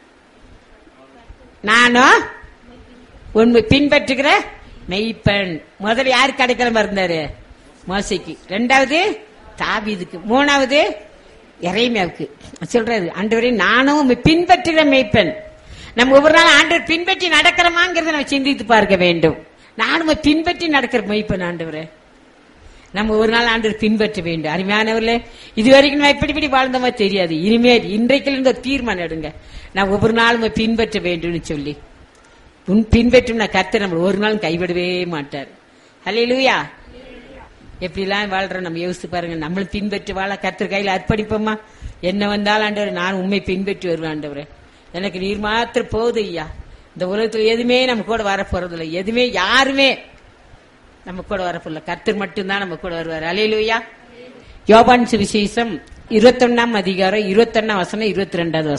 நானும் உண்மை பின்பற்றுகிற மெய்ப்பன். முதல்ல யாருக்கு அடைக்கலமா இருந்தாரு, மோசேக்கு. ரெண்டாவது தாவீதுக்கு. மூணாவது எரேமியாவுக்கு. சொல்றாரு, ஆண்டவரே நானும் பின்பற்றுகிற மேய்ப்பன். நம்ம ஒவ்வொரு நாள் ஆண்டவர் பின்பற்றி நடக்கிறோமாங்கிறத நம்ம சிந்தித்து பார்க்க வேண்டும். நானும் பின்பற்றி நடக்கிற மேய்ப்பன் ஆண்டவரே. நம்ம ஒரு நாள் ஆண்டவர் பின்பற்ற வேண்டும். அருமையானவர்களே, இதுவரைக்கும் நம்ம எப்படி இப்படி வாழ்ந்தோமா தெரியாது. இனிமேல் இன்றைக்கு இருந்து ஒரு தீர்மானம் எடுங்க, நான் ஒவ்வொரு நாளும் பின்பற்ற வேண்டும் சொல்லி. பின்பற்றும் கர்த்தர் நம்ம ஒரு நாள் கைவிடவே மாட்டார். ஹல்லேலூயா. எப்படி எல்லாம் வாழ்றோம் நம்ம யோசித்து பாருங்க. நம்மளும் பின்பற்றி வாழ கர்த்தர் கையில அர்ப்பணிப்போமா. என்ன வந்தாலும் ஆண்டவர் நான் உண்மை பின்பற்றி வருவேன் ஆண்டவரே, எனக்கு நீர் மாத்திரம் போகுது ஐயா. இந்த உலகத்துல எதுவுமே நம்ம கூட வர போறதில்லை, எதுவுமே யாருமே நம்ம கூட வரப்போல, கர்த்தர் மட்டும்தான் நம்ம கூட வருவார். அல்லேலூயா. யோவான் சுவிசேஷம் இருபத்தி ஒன்னாம் அதிகாரம் இருபத்தி ஒன்னாம் வசனம் இருபத்தி ரெண்டாவது வசனம்.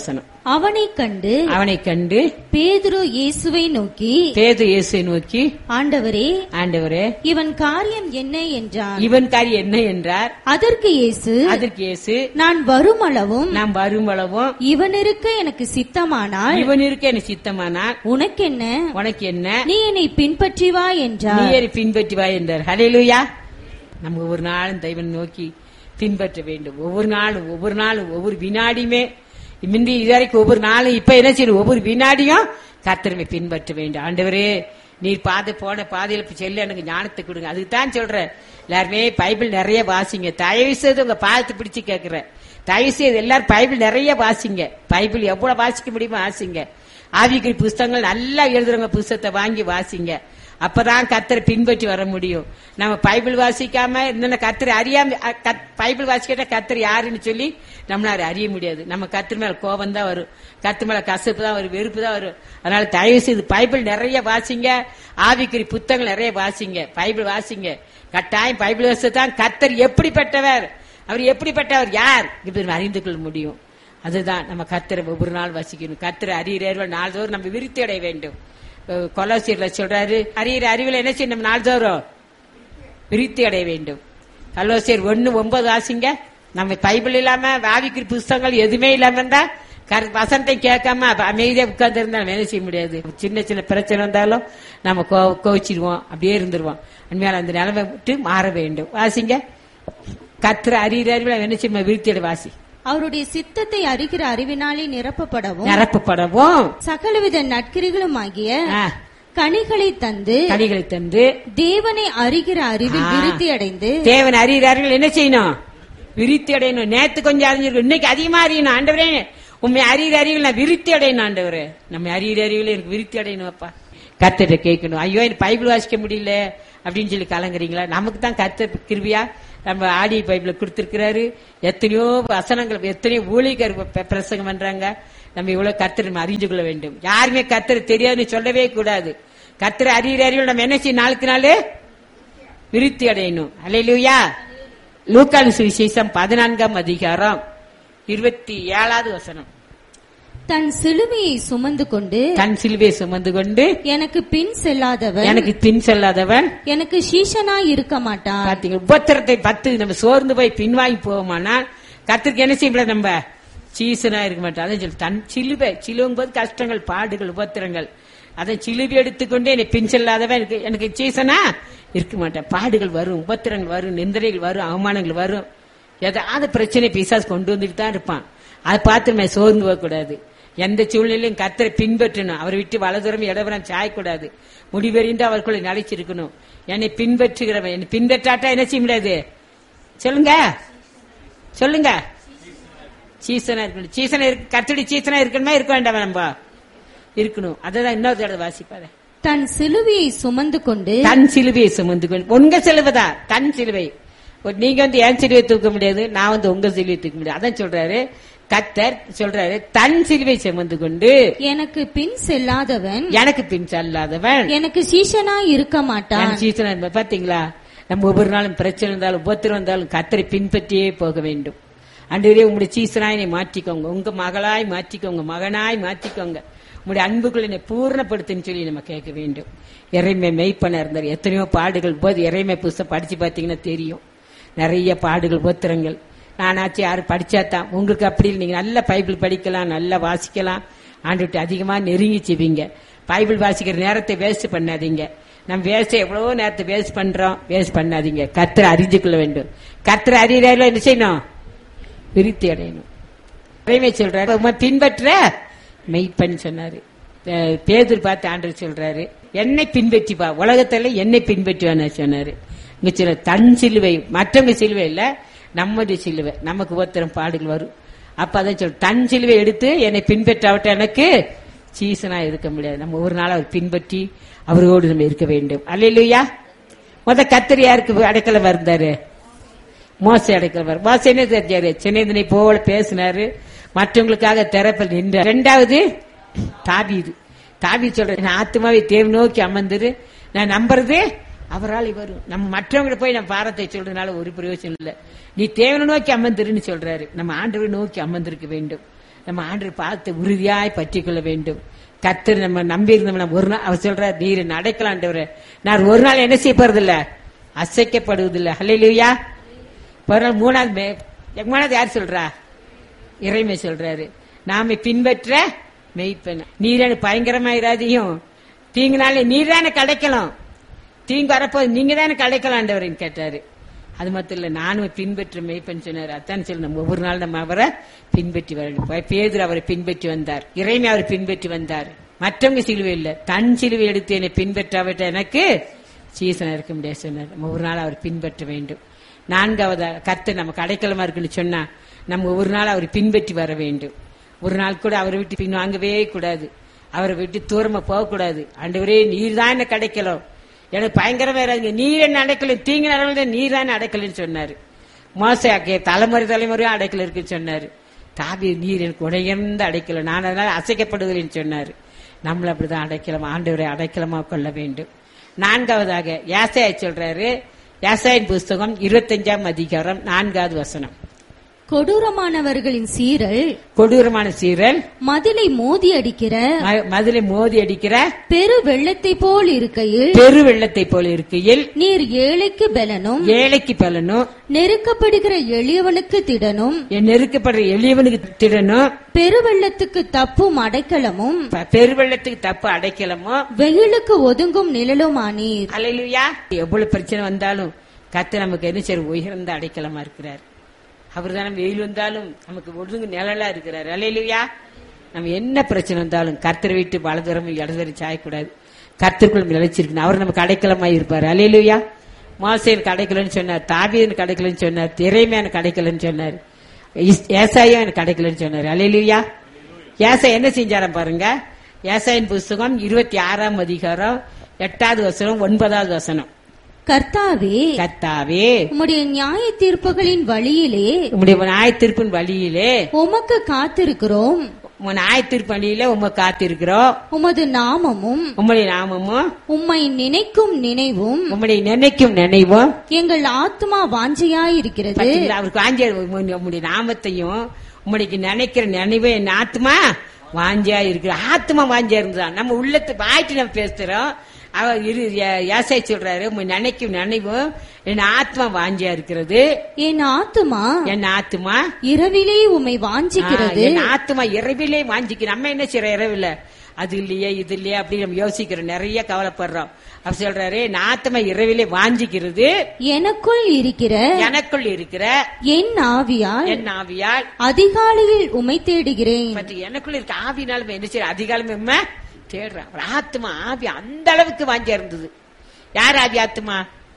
அவனை கண்டு அவனை கண்டு பேதுரு இயேசுவை நோக்கி பேதுரு இயேசுவை நோக்கி ஆண்டவரே ஆண்டவரே இவன் காரியம் என்ன என்றான். இவன் காரியம் என்ன என்றார். அதற்கு இயேசு அதற்கு இயேசு நான் வருமளவும் நாம் வருமளவும் இவன் இருக்க எனக்கு சித்தமானால் இவன் இருக்க எனக்கு சித்தமானால் உனக்கென்ன உனக்கு என்ன, நீ என்னை பின்பற்றி வா என்றார். நீ என்னை பின்பற்றி வா என்றார். ஹல்லேலூயா. நம்ம ஒவ்வொரு நாளும் தெய்வம் நோக்கி பின்பற்ற வேண்டும். ஒவ்வொரு நாளும் ஒவ்வொரு நாளும் ஒவ்வொரு வினாடியுமே முந்தி இதுவரைக்கும் ஒவ்வொரு நாளும் இப்ப என்ன செய்யணும், ஒவ்வொரு வினாடியும் கர்த்தரை பின்பற்ற வேண்டும். ஆண்டவரே நீர் பாதை போன பாதையில செல்ல எனக்கு ஞானத்தை கொடுங்க. அதுக்கு தான் சொல்றேன், எல்லாருமே பைபிள் நிறைய வாசிங்க. தயவு செய்து உங்க பாதத்தை பிடிச்சு கேட்கிறேன், தயவு செய்து எல்லாரும் பைபிள் நிறைய வாசிங்க. பைபிள் எவ்வளவு வாசிக்க முடியுமோ வாசிங்க. ஆவிக்குரிய புஸ்தகங்கள் நல்லா எழுதுறவங்க புஸ்தகத்தை வாங்கி வாசிங்க. அப்பதான் கர்த்தரை பின்பற்றி வர முடியும். நம்ம பைபிள் வாசிக்காம இந்த கர்த்தரை அறியாம பைபிள் வாசிக்கிட்ட கர்த்தர் யாருன்னு சொல்லி நம்மளால அறிய முடியாது. நம்ம கர்த்தர் மேல கோபம் தான் வரும், கர்த்தர் மேல கசப்பு தான் வரும், வெறுப்பு தான் வரும். அதனால தயவு செய்து பைபிள் நிறைய வாசிங்க, ஆவிக்குரிய புத்தகங்கள் நிறைய வாசிங்க, பைபிள் வாசிங்க. கட்டாயம் பைபிள் வாசித்தான் கர்த்தர் எப்படிப்பட்டவர், அவர் எப்படிப்பட்டவர் யார் இப்படி அறிந்து கொள்ள முடியும். அதுதான் நம்ம கர்த்தரை ஒவ்வொரு நாள் வாசிக்கணும். கர்த்தரை அறிகிறவர்கள் நாள்தோறும் நம்ம விருத்தி அடைய வேண்டும். கொலோசியர்ல சொல்றாரு, அறிகிற அறிவில் என்ன செய்யணும், நாள்தோறும் விருத்தி அடைய வேண்டும். கொலோசியர் ஒன்னு ஒன்பது வாசிங்க. நம்ம பைபிள் இல்லாம ஆவிக்குரிய புஸ்தகங்கள் எதுவுமே இல்லாம இருந்தா வசனத்தை கேட்காம அமைதியா உட்கார்ந்து இருந்தா வேலை செய்ய முடியாது. சின்ன சின்ன பிரச்சனை வந்தாலும் நம்ம கோவிச்சிருவோம், அப்படியே இருந்துருவோம். உண்மையால அந்த நிலைமை விட்டு மாற வேண்டும். வாசிங்க. கர்த்தரை அறிகிற அறிவில் என்ன செய்ய விருத்தி அடைய வாசி. அவருடைய சித்தத்தை அறிகிற அறிவினாலே நிரப்பப்படவும் நிரப்பப்படவும் சகலவித நற்கிரிகளும் ஆகிய கனிகளை தந்து கனிகளை தந்து தேவனை அறிகிற அறிவில் விருத்தி அடைந்து தேவனை அறிகிறார்கள் என்ன செய்யணும், விருத்தி அடையணும். நேத்து கொஞ்சம் அறிஞ்சிருக்கும், இன்னைக்கு அதிகமா அறியணும். ஆண்டவரே உண்மை அறிகிற அறிவில் நான் விருத்தி அடையணும். ஆண்டவரே நம்ம அறிகிற அறிவில் எனக்கு விருத்தி அடையணும். அப்பா கர்த்தரை கேட்கணும். ஐயோ எனக்கு பைபிள் வாசிக்க முடியல அப்படின்னு சொல்லி கலங்குறீங்களா? நமக்கு தான் கர்த்தர் கிருபையா நம்ம ஆடியோ பைபிள கொடுத்திருக்கிறாரு. எத்தனையோ வசனங்கள், எத்தனையோ ஊழியர் பிரசங்கம் பண்றாங்க. நம்ம இவ்வளவு கர்த்தரை நம்ம அறிஞ்சு கொள்ள வேண்டும். யாருமே கர்த்தரை தெரியாதுன்னு சொல்லவே கூடாது. கர்த்தரை அறிகிற அறிவில் நம்ம என்ன செய்யணும், நாளுக்கு நாள் விருத்தி அடையணும். அல்லேலூயா. லூக்கான் சுவிசேஷம் பதினான்காம் அதிகாரம் இருபத்தி ஏழாவது வசனம். தன் சிலுவையை சுமந்து கொண்டு தன் சிலுவையை சுமந்து கொண்டு எனக்கு பின் செல்லாதவன் எனக்கு பின் செல்லாதவன் எனக்கு சீஷனாய் இருக்க மாட்டான். பாத்தீங்க, உபத்திரத்தை பத்து நம்ம சோர்ந்து போய் பின்வாங்கி போவோமானா கர்த்தருக்கு என்ன செய்ய முடியாது, நம்ம சீசனா இருக்க மாட்டோம். அதான் சொல்லி தன் சிலுவை, சிலுவும் போது கஷ்டங்கள், பாடுகள், உபத்திரங்கள், அதை சிலுவை எடுத்துக்கொண்டு என்னை பின் செல்லாதவன் எனக்கு எனக்கு சீசனா இருக்க மாட்டேன். பாடுகள் வரும், உபத்திரங்கள் வரும், நிந்தனைகள் வரும், அவமானங்கள் வரும், ஏதாவது பிரச்சனை பிசாசு கொண்டு வந்துட்டு தான் இருப்பான். அதை பார்த்து நம்ம சோர்ந்து போக கூடாது. எந்த சூழ்நிலையும் கர்த்தரை பின்பற்றணும். அவரை விட்டு வலதுரம் இடவரம் சாயக்கூடாது. முடிவெறிந்து அவர்களை நிலைச்சிருக்கணும். என்னை பின்பற்றுகிறவன் என்னை பின்பற்றாட்டா என்ன செய்ய முடியாது, சொல்லுங்க சொல்லுங்க. சீசனா இருக்கணும். சீசனா இருக்கு, கர்த்தருடைய சீசனா இருக்கணுமா இருக்க வேண்டாம், நம்ம இருக்கணும். அதான் இன்னொரு தடவை வாசிப்பாரு. தன் சிலுவையை சுமந்து கொண்டு தன் சிலுவையை சுமந்து கொண்டு, உங்க சிலுவைதான் தன் சிலுவை. நீங்க வந்து என் சிலுவை தூக்க முடியாது, நான் வந்து உங்க சிலுவை தூக்க முடியாது. அதான் சொல்றாரு கர்த்தர், சொல்றாரு தன் சிலுவை சுமந்து கொண்டு எனக்கு பின் செல்லாதவன் எனக்கு பின் செல்லாதவன் எனக்கு சீஷனா இருக்க மாட்டான். சீசனா பாத்தீங்களா, நம்ம ஒவ்வொரு நாளும் பிரச்சனை இருந்தாலும் உபத்திரம் இருந்தாலும் கர்த்தரை பின்பற்றியே போக வேண்டும். ஆண்டவரே உங்களுடைய சீசனாய் மாற்றிக்கோங்க, உங்க மகளாய் மாற்றிக்கோங்க, மகனாய் மாற்றிக்கோங்க, உங்களுடைய அன்புக்குள்ள என்னை பூர்ணப்படுத்துன்னு சொல்லி நம்ம கேட்க வேண்டும். இறைமை மெய்ப்பன இருந்தார். எத்தனையோ பாடுகள் போது இறைமை புஸ்தகம் படிச்சு பாத்தீங்கன்னா தெரியும். நிறைய பாடுகள், உபத்திரங்கள். நானாச்சும் யாரும் படிச்சாதான், உங்களுக்கு அப்படி இல்லை. நீங்க நல்ல பைபிள் படிக்கலாம், நல்லா வாசிக்கலாம், ஆண்டுட்டு அதிகமா நெருங்கி செய்வீங்க. பைபிள் வாசிக்கிற நேரத்தை வேஸ்ட் பண்ணாதீங்க. நம்ம வேஸ்ட் எவ்வளவோ நேரத்தை வேஸ்ட் பண்றோம், வேஸ்ட் பண்ணாதீங்க. கர்த்தரை அறிஞ்சு கொள்ள வேண்டும். கர்த்தரை அறியற என்ன செய்யணும், விருத்தி அடையணும். சொல்றாரு பின்பற்ற மெய்ப்பன் சொன்னாரு. பேதுரு பார்த்து ஆண்டவர் சொல்றாரு என்னை பின்பற்றி வா, உலகத்துல என்னை பின்பற்றுவான்னு சொன்னாரு. இங்க சில தன் சிலுவை, மற்றவங்க சிலுவை இல்ல, நம்முடைய சிலுவை. நமக்கு ஒருத்தரம் பாடுகள் வரும். அப்ப அதான் சொல்ற தன் சிலுவை எடுத்து என்னை பின்பற்றாவிட்ட எனக்கு சீசனா இருக்க முடியாது. நம்ம ஒரு நாள் அவர் பின்பற்றி அவரோடு நம்ம இருக்க வேண்டும். அல்லேலூயா. முத கர்த்தர் யாருக்கு அடைக்கலம் இருந்தாரு, மோசே அடைக்கலம். மோசே என்ன தெரிஞ்சாரு, சின்னதனை போல பேசினாரு, மற்றவங்களுக்காக திறப்பில் நின்றார். இரண்டாவது தாவீது. தாவீது சொல்ற நான் ஆத்மாவை தேவ நோக்கி அமர்ந்துரு, நான் நம்புறது அவரால் வரும். நம்ம மற்றவங்களை போய் நம்ம பாரத்தை சொல்றதுனால ஒரு பிரயோஜனம் இல்லை. நீ தேவனை நோக்கி அமர்ந்துருன்னு சொல்றாரு. நம்ம ஆண்டவரை நோக்கி அமர்ந்திருக்க வேண்டும். நம்ம ஆண்டவர் பார்த்து உறுதியாய் பற்றி கொள்ள வேண்டும். கர்த்தர் நம்ம நம்பி இருந்தோம்னா ஒரு நாள் அவர் சொல்றார், நீர் நடக்கலாண்டவர், நான் ஒரு நாள் என்ன செய்ய போறதில்ல, அசைக்கப்படுவதில்லை. ஹல்லேலூயா. ஒரு நாள் மூணாவது மூணாவது யார் சொல்றா? இறைமை சொல்றாரு, நாம பின்பற்ற மெய்ப்பெண். நீரான பயங்கரமாயிராதையும் தீங்குனாலே நீர் தானே கிடைக்கலாம், தீங்கு வரப்போது நீங்க தானே கிடைக்கலாண்டவரின்னு கேட்டாரு. அது மட்டும் இல்ல, நானும் பின்பற்ற மெய்ப்பெண் சொன்னார். அதான் சொல்லி நம்ம ஒவ்வொரு நாள் நம்ம அவரை பின்பற்றி வரணும். பேதுரு அவரை பின்பற்றி வந்தார், இறைமை அவரை பின்பற்றி வந்தார். மற்றவங்க சிலுவை இல்ல, தன் சிலுவை எடுத்து என்னை பின்பற்றாவிட்ட எனக்கு சீசனா இருக்க முடியாது சொன்னார். நம்ம ஒரு நாள் அவர் பின்பற்ற வேண்டும். நான்காவது, கர்த்தர் நமக்கு அடைக்கலமா இருக்குன்னு சொன்னா நம்ம ஒரு நாள் அவரை பின்பற்றி வர வேண்டும். ஒரு நாள் கூட அவரை விட்டு பின் வாங்கவே கூடாது, அவரை விட்டு தூரமா போகக்கூடாது. ஆண்டவரே நீர் தான் என்ன கிடைக்கலாம், எனக்கு பயங்கரமா இறாங்க, நீர் என்ன அடைக்கல, தீங்கு நடவடிக்கை நீர் தான் அடைக்கலன்னு சொன்னாரு. மோசே தலைமுறை தலைமுறையும் அடைக்கல இருக்குன்னு சொன்னாரு. தாவி நீர் எனக்கு உடையர்ந்த அடைக்கல, நான் அதனால அசைக்கப்படுவதில்லைன்னு சொன்னாரு. நம்மள அப்படிதான் அடைக்கலம், ஆண்டவரை அடைக்கலமா கொள்ள வேண்டும். நான்காவதாக ஏசாயா சொல்றாரு, ஏசாயின் புஸ்தகம் இருபத்தஞ்சாம் அதிகாரம் நான்காவது வசனம். கொடூரமானவர்களின் சீரல், கொடூரமான சீரல் மதிலை மோதி அடிக்கிற மதிலை மோதி அடிக்கிற பெரு வெள்ளத்தை போல் இருக்கையில், பெரு வெள்ளத்தை போல் இருக்கையில் நீர் ஏழைக்கு பலனும் ஏழைக்கு பலனும் நெருக்கப்படுகிற எளியவனுக்கு திடனும், நெருக்கப்படுற எளியவனுக்கு திடனும், பெருவெள்ளத்துக்கு தப்பும் அடைக்கலமும், பெருவெள்ளத்துக்கு தப்பு அடைக்கலமும், வெயிலுக்கு ஒதுங்கும் நிழலுமானீர். அல்லேலூயா. எவ்வளவு பிரச்சனை வந்தாலும் கர்த்தர் நமக்கு என்ன செய்ய உயர்ந்த அடைக்கலமா இருக்கிறார். அவர் தானே வெயில் வந்தாலும் நமக்கு ஒதுங்கு நிழலா இருக்கிறார். அல்லேலூயா. நம்ம என்ன பிரச்சனை வந்தாலும் கர்த்தரை விட்டு வலதுரம் இடதுவரை சாயக்கூடாது, கர்த்தருக்குள்ள நிலைச்சிருக்கணும். அவர் நமக்கு அடைக்கலமாய் இருப்பார். அல்லேலூயா. மோசேனுக்கு அடைக்கலன்னு சொன்னார், தாவீதுக்கு அடைக்கலன்னு சொன்னார், எரேமியாவுக்கு அடைக்கலன்னு சொன்னார், ஏசாயா எனக்கு அடைக்கலன்னு சொன்னார். அல்லேலூயா. ஏசாயா என்ன செஞ்சாராம் பாருங்க. ஏசாயின் புஸ்தகம் இருபத்தி ஆறாம் அதிகாரம் எட்டாவது வசனம் ஒன்பதாவது வசனம். கர்த்தாவே, கர்த்தாவே, உம்முடைய நியாய தீர்ப்புகளின் வழியிலே, உம்முடைய நியாய தீர்ப்பின் வழியிலே உமக்கு காத்திருக்கிறோம். நியாய தீர்ப்பு வழியிலே உமக்கு காத்திருக்கிறோம். உமது நாமமும் உம்முடைய நாமமும் உம்மை நினைக்கும் நினைவும் உம்முடைய நினைக்கும் நினைவும் எங்கள் ஆத்மா வாஞ்சையாயிருக்கிறது. அவருக்கு வாஞ்சியா, உம்முடைய நாமத்தையும் உம்முடைய நினைக்கிற நினைவு என் ஆத்மா வாஞ்சியா இருக்கு. ஆத்மா வாஞ்சியா இருந்தா நம்ம உள்ளத்தை வாய்ட்டு நம்ம பேசுறோம். அவர் ஏசாயா சொல்றாரு, நினைக்கும் நினைவும் என் ஆத்மா வாஞ்சியா இருக்கிறது. என் ஆத்மா என் ஆத்மா இரவிலே உம்மை வாஞ்சிக்கிறது. என் ஆத்மா இரவிலே வாஞ்சிக்கிறோம். நம்ம என்ன செய்யறோம், இரவில அது இல்லையே இது இல்லையே அப்படி நம்ம யோசிக்கிறோம், நிறைய கவலைப்படுறோம். அவர் சொல்றாரு, என் ஆத்மா இரவிலே வாஞ்சிக்கிறது. எனக்குள் இருக்கிற எனக்குள் இருக்கிற என் ஆவியால் என் ஆவியால் அதிகாலையில் உம்மை தேடுகிறேன். எனக்குள்ள இருக்க ஆவினாலும் என்ன செய்ய, அதிகாலமே தேடுறான். ஆத்மா ஆவி அந்த அளவுக்கு வாஞ்சியா இருந்தது. யார் ஆவி ஆத்மா?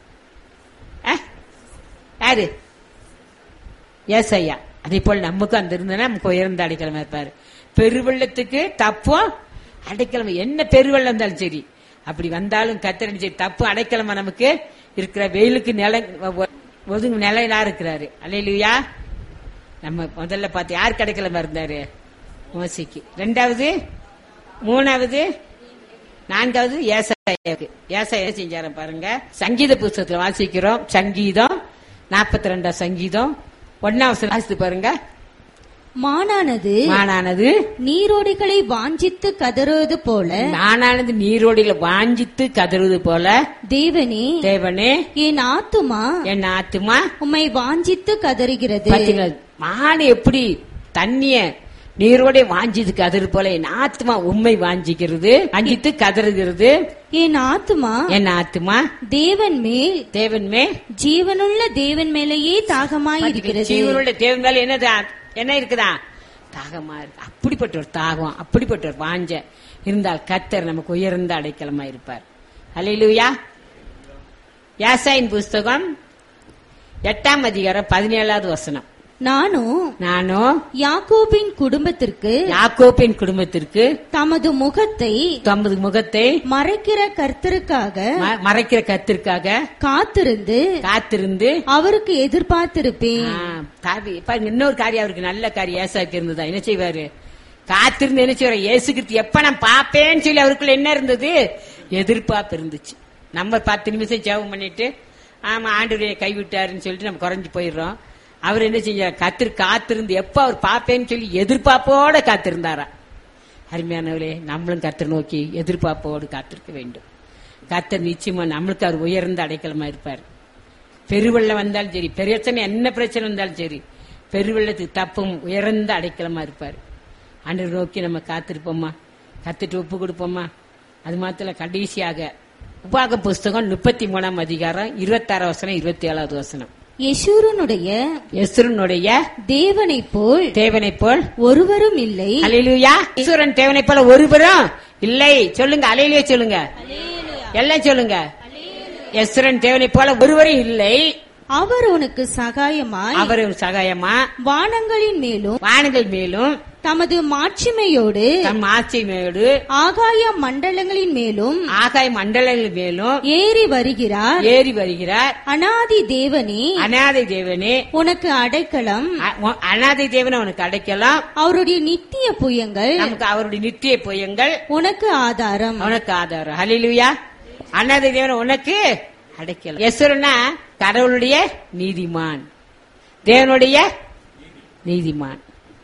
யாரு? ஏசாயா. அதே போல் நமக்கு அந்த இருந்தா நமக்கு உயர்ந்த அடைக்கலமா இருப்பாரு. பெருவெள்ளத்துக்கு தப்பும் அடைக்கலமா, என்ன பெருவெள்ளம் இருந்தாலும் சரி, அப்படி வந்தாலும் கத்தரின் சரி தப்பு அடைக்கலமா நமக்கு இருக்கிற. வெயிலுக்கு நில ஒதுங்கு நிலையா இருக்கிறாரு. அல்லேலூயா. நம்ம முதல்ல பார்த்து யாருக்கு அடைக்கலமா இருந்தாரு? மோசேக்கு. ரெண்டாவது, மூணாவது, நான்காவது ஏசாயாவுக்கு. ஏசாயா செஞ்சார பாருங்க. சங்கீத புஸ்தகத்துல வாசிக்கிறோம். சங்கீதம் நாற்பத்தி ரெண்டாம் சங்கீதம் ஒன்னாவது வாசித்து பாருங்க. மானானது மானானது நீரோடைகளை வாஞ்சித்து கதறுவது போல, மானானது நீரோடைகளை வாஞ்சித்து கதறுவது போல, தேவனே தேவனே என் ஆத்துமா என் ஆத்துமா உம்மை வாஞ்சித்து கதறுகிறது. மான் எப்படி தண்ணிய நீரோட வாஞ்சித்து கதறு போல என் ஆத்மா உண்மை வாஞ்சிக்கிறது, வாஞ்சித்து கதறுகிறது. என் ஆத்மா என் ஆத்மா தேவன் மேல் தேவன் மேல் ஜீவனுள்ள தேவன் மேலேயே தாகமாய் இருக்கிறது. ஜீவனுள்ள தேவன் மேல என்ன என்ன இருக்குதா? தாகமா இருக்கு. அப்படிப்பட்ட ஒரு தாகம், அப்படிப்பட்ட ஒரு வாஞ்ச இருந்தால் கர்த்தர் நமக்கு உயர்ந்த அடைக்கலமா இருப்பார். அல்லேலூயா. ஏசாயின் புஸ்தகம் எட்டாம் அதிகாரம் பதினேழாவது வசனம். நானும் நானும் யாக்கோபின் குடும்பத்திற்கு யாக்கோபின் குடும்பத்திற்கு தமது முகத்தை தமது முகத்தை மறைக்கிற கர்த்தருக்காக மறைக்கிற கர்த்தருக்காக காத்திருந்து காத்திருந்து அவருக்கு எதிர்பார்த்திருப்பேன். இன்னொரு காரியம் அவருக்கு நல்ல காரியம் ஏசாக்கு இருந்ததா? என்ன செய்வாரு? காத்திருந்து என்ன செய்வாரு? இயேசு கிறிஸ்து எப்ப நான் பாப்பேன்னு சொல்லி அவருக்குள்ள என்ன இருந்தது? எதிர்பார்ப்பு இருந்துச்சு. நம்ம பத்து நிமிஷம் ஜெபம் பண்ணிட்டு ஆமா ஆண்டவரே கைவிட்டாருன்னு சொல்லிட்டு நம்ம குறைஞ்சு போயிடுறோம். அவர் என்ன செஞ்சார்? கத்திர காத்திருந்து எப்ப அவர் பாப்பேன்னு சொல்லி எதிர்பார்ப்போட காத்திருந்தாரா. அருமையானவரே, நம்மளும் கர்த்தர் நோக்கி எதிர்பார்ப்போடு காத்திருக்க வேண்டும். கர்த்தர் நிச்சயமா நம்மளுக்கு அவர் உயர்ந்த அடைக்கலமா இருப்பார். பெருவெள்ளம் வந்தாலும் சரி, பிரச்சனை என்ன பிரச்சனை வந்தாலும் சரி, பெருவெள்ளத்துக்கு தப்பும் உயர்ந்த அடைக்கலமா இருப்பார். ஆண்டவரை நோக்கி நம்ம காத்திருப்போமா, கத்துட்டு ஒப்பு கொடுப்போமா. அது மாத்திர கடைசியாக உபாக புஸ்தகம் முப்பத்தி மூணாம் அதிகாரம் இருபத்தி ஆறாம் வசனம் இருபத்தி ஏழாவது வசனம். யெஷூரனுடைய யெஷூரனுடைய தேவனை போல் தேவனை போல் ஒருவரும் இல்லை. அல்லேலூயா. யெஷூரன் தேவனை போல ஒருவரும் இல்லை. சொல்லுங்க, அல்லேலூயா சொல்லுங்க, எல்லாம் சொல்லுங்க. யெஷூரன் தேவனை போல ஒருவரும் இல்லை. அவர் உனக்கு சகாயமாய் அவர் சகாயமா வானங்களின் மேலும் வானங்கள் மேலும் தமது மாட்சிமையோடு தம் ஆட்சிமையோடு ஆகாய மண்டலங்களின் மேலும் ஆகாய மண்டலங்கள் மேலும் ஏறி வருகிறார் ஏறி வருகிறார். அநாதி தேவனே அநாதை தேவனே உனக்கு அடைக்கலம். அநாதை தேவனை உனக்கு அடைக்கலாம். அவருடைய நித்திய புயங்கள் நமக்கு அவருடைய நித்திய புயங்கள் உனக்கு ஆதாரம். உனக்கு ஆதாரம். ஹல்லேலூயா. அநாதை தேவனை உனக்கு அடைக்கலாம். யெஷூரனா கடவுளுடைய நீதிமான், தேவனுடைய நீதிமான்.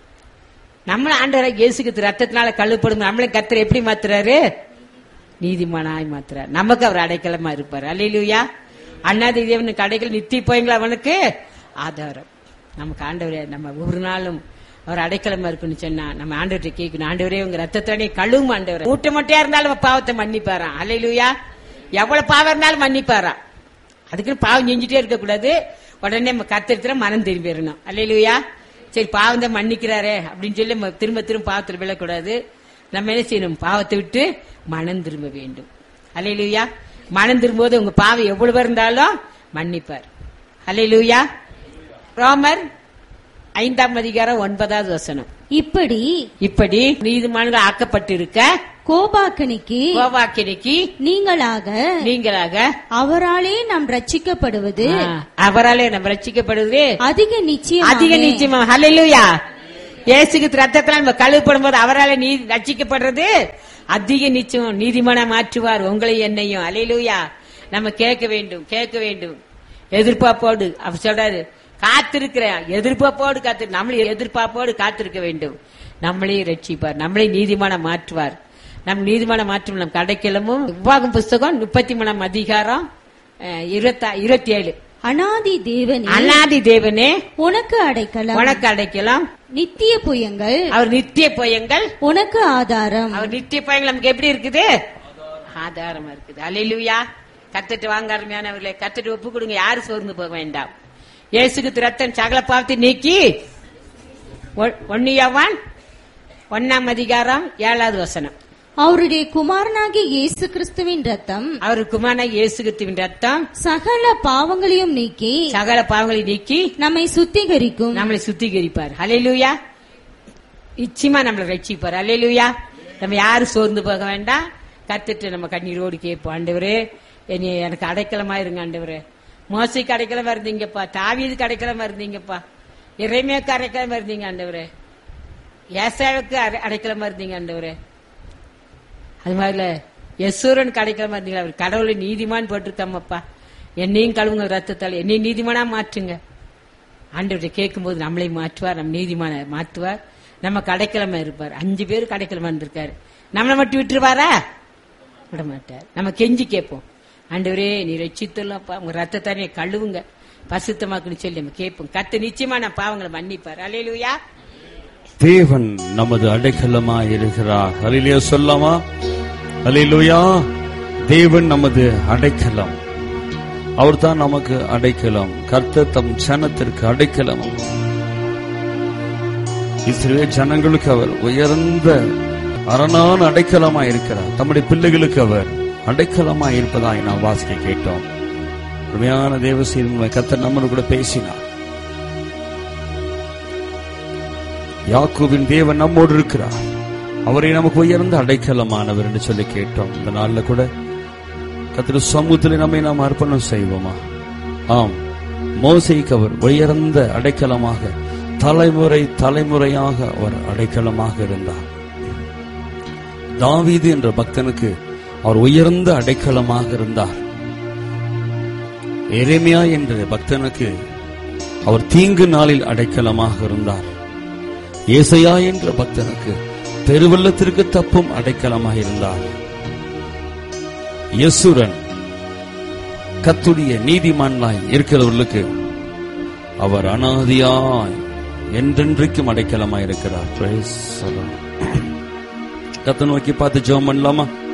நம்மள ஆண்டவராகிய இயேசு கிறிஸ்து ரத்தத்தினால கழுவப்படும் நம்மளை கர்த்தர் எப்படி மாத்துறாரு? நீதிமானாய் மாத்துறாரு. நமக்கு அவர் அடைக்கலமா இருப்பாரு. அல்லேலூயா. அண்ணாதி தேவனுக்கு அடைக்கலம், நித்திய போயங்கள் அவனுக்கு ஆதாரம். நமக்கு ஆண்டவரே நம்ம ஒவ்வொரு நாளும் அவர் அடைக்கலமா இருக்குன்னு சொன்னா நம்ம ஆண்டவரை கேட்கணும். ஆண்டவரே உங்க ரத்தத்தோட கழுவும் ஆண்டவர். ஊட்ட மொட்டையா இருந்தாலும் பாவத்தை மன்னிப்பாராம். அல்லேலூயா. எவ்வளவு பாவம் இருந்தாலும் மன்னிப்பாராம். அதுக்குன்னு பாவம் செஞ்சுட்டே இருக்க கூடாது. உடனே நம்ம கர்த்தர் மனம் திரும்பிடணும். அல்லேலூயா. சரி, பாவம் தான் மன்னிக்கிறாரே அப்படின்னு சொல்லி திரும்ப திரும்ப பாவத்தில் விழக்கூடாது. நம்ம என்ன செய்யணும்? பாவத்தை விட்டு மனம் திரும்ப வேண்டும். அல்லேலூயா. மனம் திரும்பும்போது உங்க பாவம் எவ்வளவு இருந்தாலும் மன்னிப்பார். அல்லேலூயா. ரோமர் ஐந்தாம் அதிகாரம் ஒன்பதாவது வசனம். இப்படி இப்படி நீதிமான்கள் ஆக்கப்பட்டிருக்க கோபாக்கனிக்கு கோபாக்கினிக்கு நீங்களாக நீங்களாக அவராலே நாம் ரட்சிக்கப்படுவது அவராலே நாம் ரட்சிக்கப்படுவது அதிக நிச்சயம் அதிக நிச்சயமா. ஹல்லேலூயா. இயேசுக்கு ரத்தத்தால் நம்ம கழுவப்படும் போது அவராலே நீ ரட்சிக்கப்படுறது அதிக நிச்சயம். நீதிமான மாற்றுவார் உங்களை என்னையும். ஹல்லேலூயா. நம்ம கேட்க வேண்டும், கேட்க வேண்டும் எதிர்பார்ப்போடு. அவர் சொல்றாரு, காத்திருக்கிற எதிர்பார்ப்போடு காத்து நம்மளே எதிர்பார்ப்போடு காத்திருக்க வேண்டும். நம்மளே ரட்சிப்பார், நம்மளே நீதிமான மாற்றுவார். நம் நீதிமான மாற்றம் நம் கடைக்கிழமும். உபாகம் புஸ்தகம் முப்பத்தி மூணாம் அதிகாரம் இருபத்தி ஏழு. அநாதி தேவனே அநாதி தேவனே உனக்கு அடைக்கலம். உனக்கு அடைக்கலாம். நித்திய புயங்கள் அவர் நித்திய புயங்கள் உனக்கு ஆதாரம். அவர் நித்திய புயங்கள் நமக்கு எப்படி இருக்குது? ஆதாரமா இருக்குது. அல்லேலூயா. கத்துட்டு வாங்க அருமையானவர்களே, கத்துட்டு ஒப்பு கொடுங்க. யாரு சோர்ந்து போக வேண்டாம். இயேசுக்கு ரத்தம் சகல பாவத்தை நீக்கி. ஒன்னியவான் ஒன்னாம் அதிகாரம் ஏழாவது வசனம். அவருடைய குமாரனாகிய இயேசு கிறிஸ்துவின் ரத்தம் அவர் குமாரனாகிய இயேசு கிறிஸ்துவின் ரத்தம் சகல பாவங்களையும் நீக்கி சகல பாவங்களை நீக்கி நம்மை சுத்திகரிக்கும். நம்மளை சுத்திகரிப்பார். அல்லேலூயா. நிச்சயமா நம்மளை ரட்சிப்பார். அல்லேலூயா. நம்ம யாரும் சோர்ந்து போக வேண்டாம். கத்துட்டு நம்ம கண்ணீரோடு கேட்போம். ஆண்டவரே என்னை எனக்கு அடைக்கலமா இருங்க. ஆண்டவரே மோசைக்கு அடைக்கலமா இருந்தீங்கப்பா, தாவீதுக்கு அடைக்கலமா இருந்தீங்கப்பா, இறைமையாக்கு அடைக்கலமா இருந்தீங்க ஆண்டவரே, ஏசாவுக்கு அடைக்கலமா இருந்தீங்க ஆண்டவரே. அது மாதிரில யெஷூரனுக்கு அடைக்கலமா இருந்தீங்களா? அவர் கடவுளை நீதிமான் போட்டிருக்காமப்பா, என்னையும் கழுவுங்க ரத்தத்தால், என்னையும் நீதிமானா மாற்றுங்க. ஆண்டவரை கேட்கும் போது நம்மளை மாற்றுவார், நம்ம நீதிமான மாற்றுவார், நமக்கு அடைக்கலமா இருப்பார். அஞ்சு பேருக்கு அடைக்கலமா இருந்திருக்காரு. நம்மளை மட்டும் விட்டுருவாரா? விட மாட்டார். நம்ம கெஞ்சி கேட்போம், ஆண்டவரே நீ ரட்சித்துள்ளப்பா, உங்க ரத்தத்தானே கழுவுங்க, பரிசுத்தமாக்குன்னு சொல்லி நம்ம கேட்போம். கர்த்தர் நிச்சயமா நம்ம பாவங்களை மன்னிப்பார். அல்லேலூயா. தேவன் நமது அடைக்கலமா இருக்கிறார். அல்லேலூயா சொல்லாமா? அல்லேலூயா. தேவன் நமது அடைக்கலம், அவர் தான் நமக்கு அடைக்கலம். கர்த்தர் தம் ஜனத்திற்கு அடைக்கலம். இஸ்ரவேல் ஜனங்களுக்கு அவர் உயர்ந்த அரணான அடைக்கலமா இருக்கிறார். தம்முடைய பிள்ளைகளுக்கு அவர் அடைக்கலமா இருப்பதாய் நாம் வாசிக்க கேட்டோம். உண்மையான தேவசீரன் கர்த்தர் நம்மளோட கூட பேசினார். யாக்கோபின் தேவன் நம்மோடு இருக்கிறார், அவரை நமக்கு உயர்ந்த அடைக்கலமானவர் என்று சொல்லி கேட்டோம். இந்த நாள்ல கூட கர்த்தர் சமூகத்தில் நம்மை நாம் அர்ப்பணம் செய்வோமா? ஆம், மோசேக்கு அவர் உயர்ந்த அடைக்கலமாக, தலைமுறை தலைமுறையாக அவர் அடைக்கலமாக இருந்தார். தாவீது என்ற பக்தனுக்கு அவர் உயர்ந்த அடைக்கலமாக இருந்தார். எரேமியா என்ற பக்தனுக்கு அவர் தீங்கு நாளில் அடைக்கலமாக இருந்தார். ஏசாயா என்ற பக்தனுக்கு பெருவெள்ளத்திற்கு தப்பும் அடைக்கலமாக இருந்தார். யெசுரன் கர்த்தருடைய நீதிமானாய் இருக்கிறவர்களுக்கு அவர் அனாதியாய் என்றென்றைக்கும் அடைக்கலமாய் இருக்கிறார். கர்த்தரை நோக்கி பார்த்து ஜெபம் பண்ணலாமா?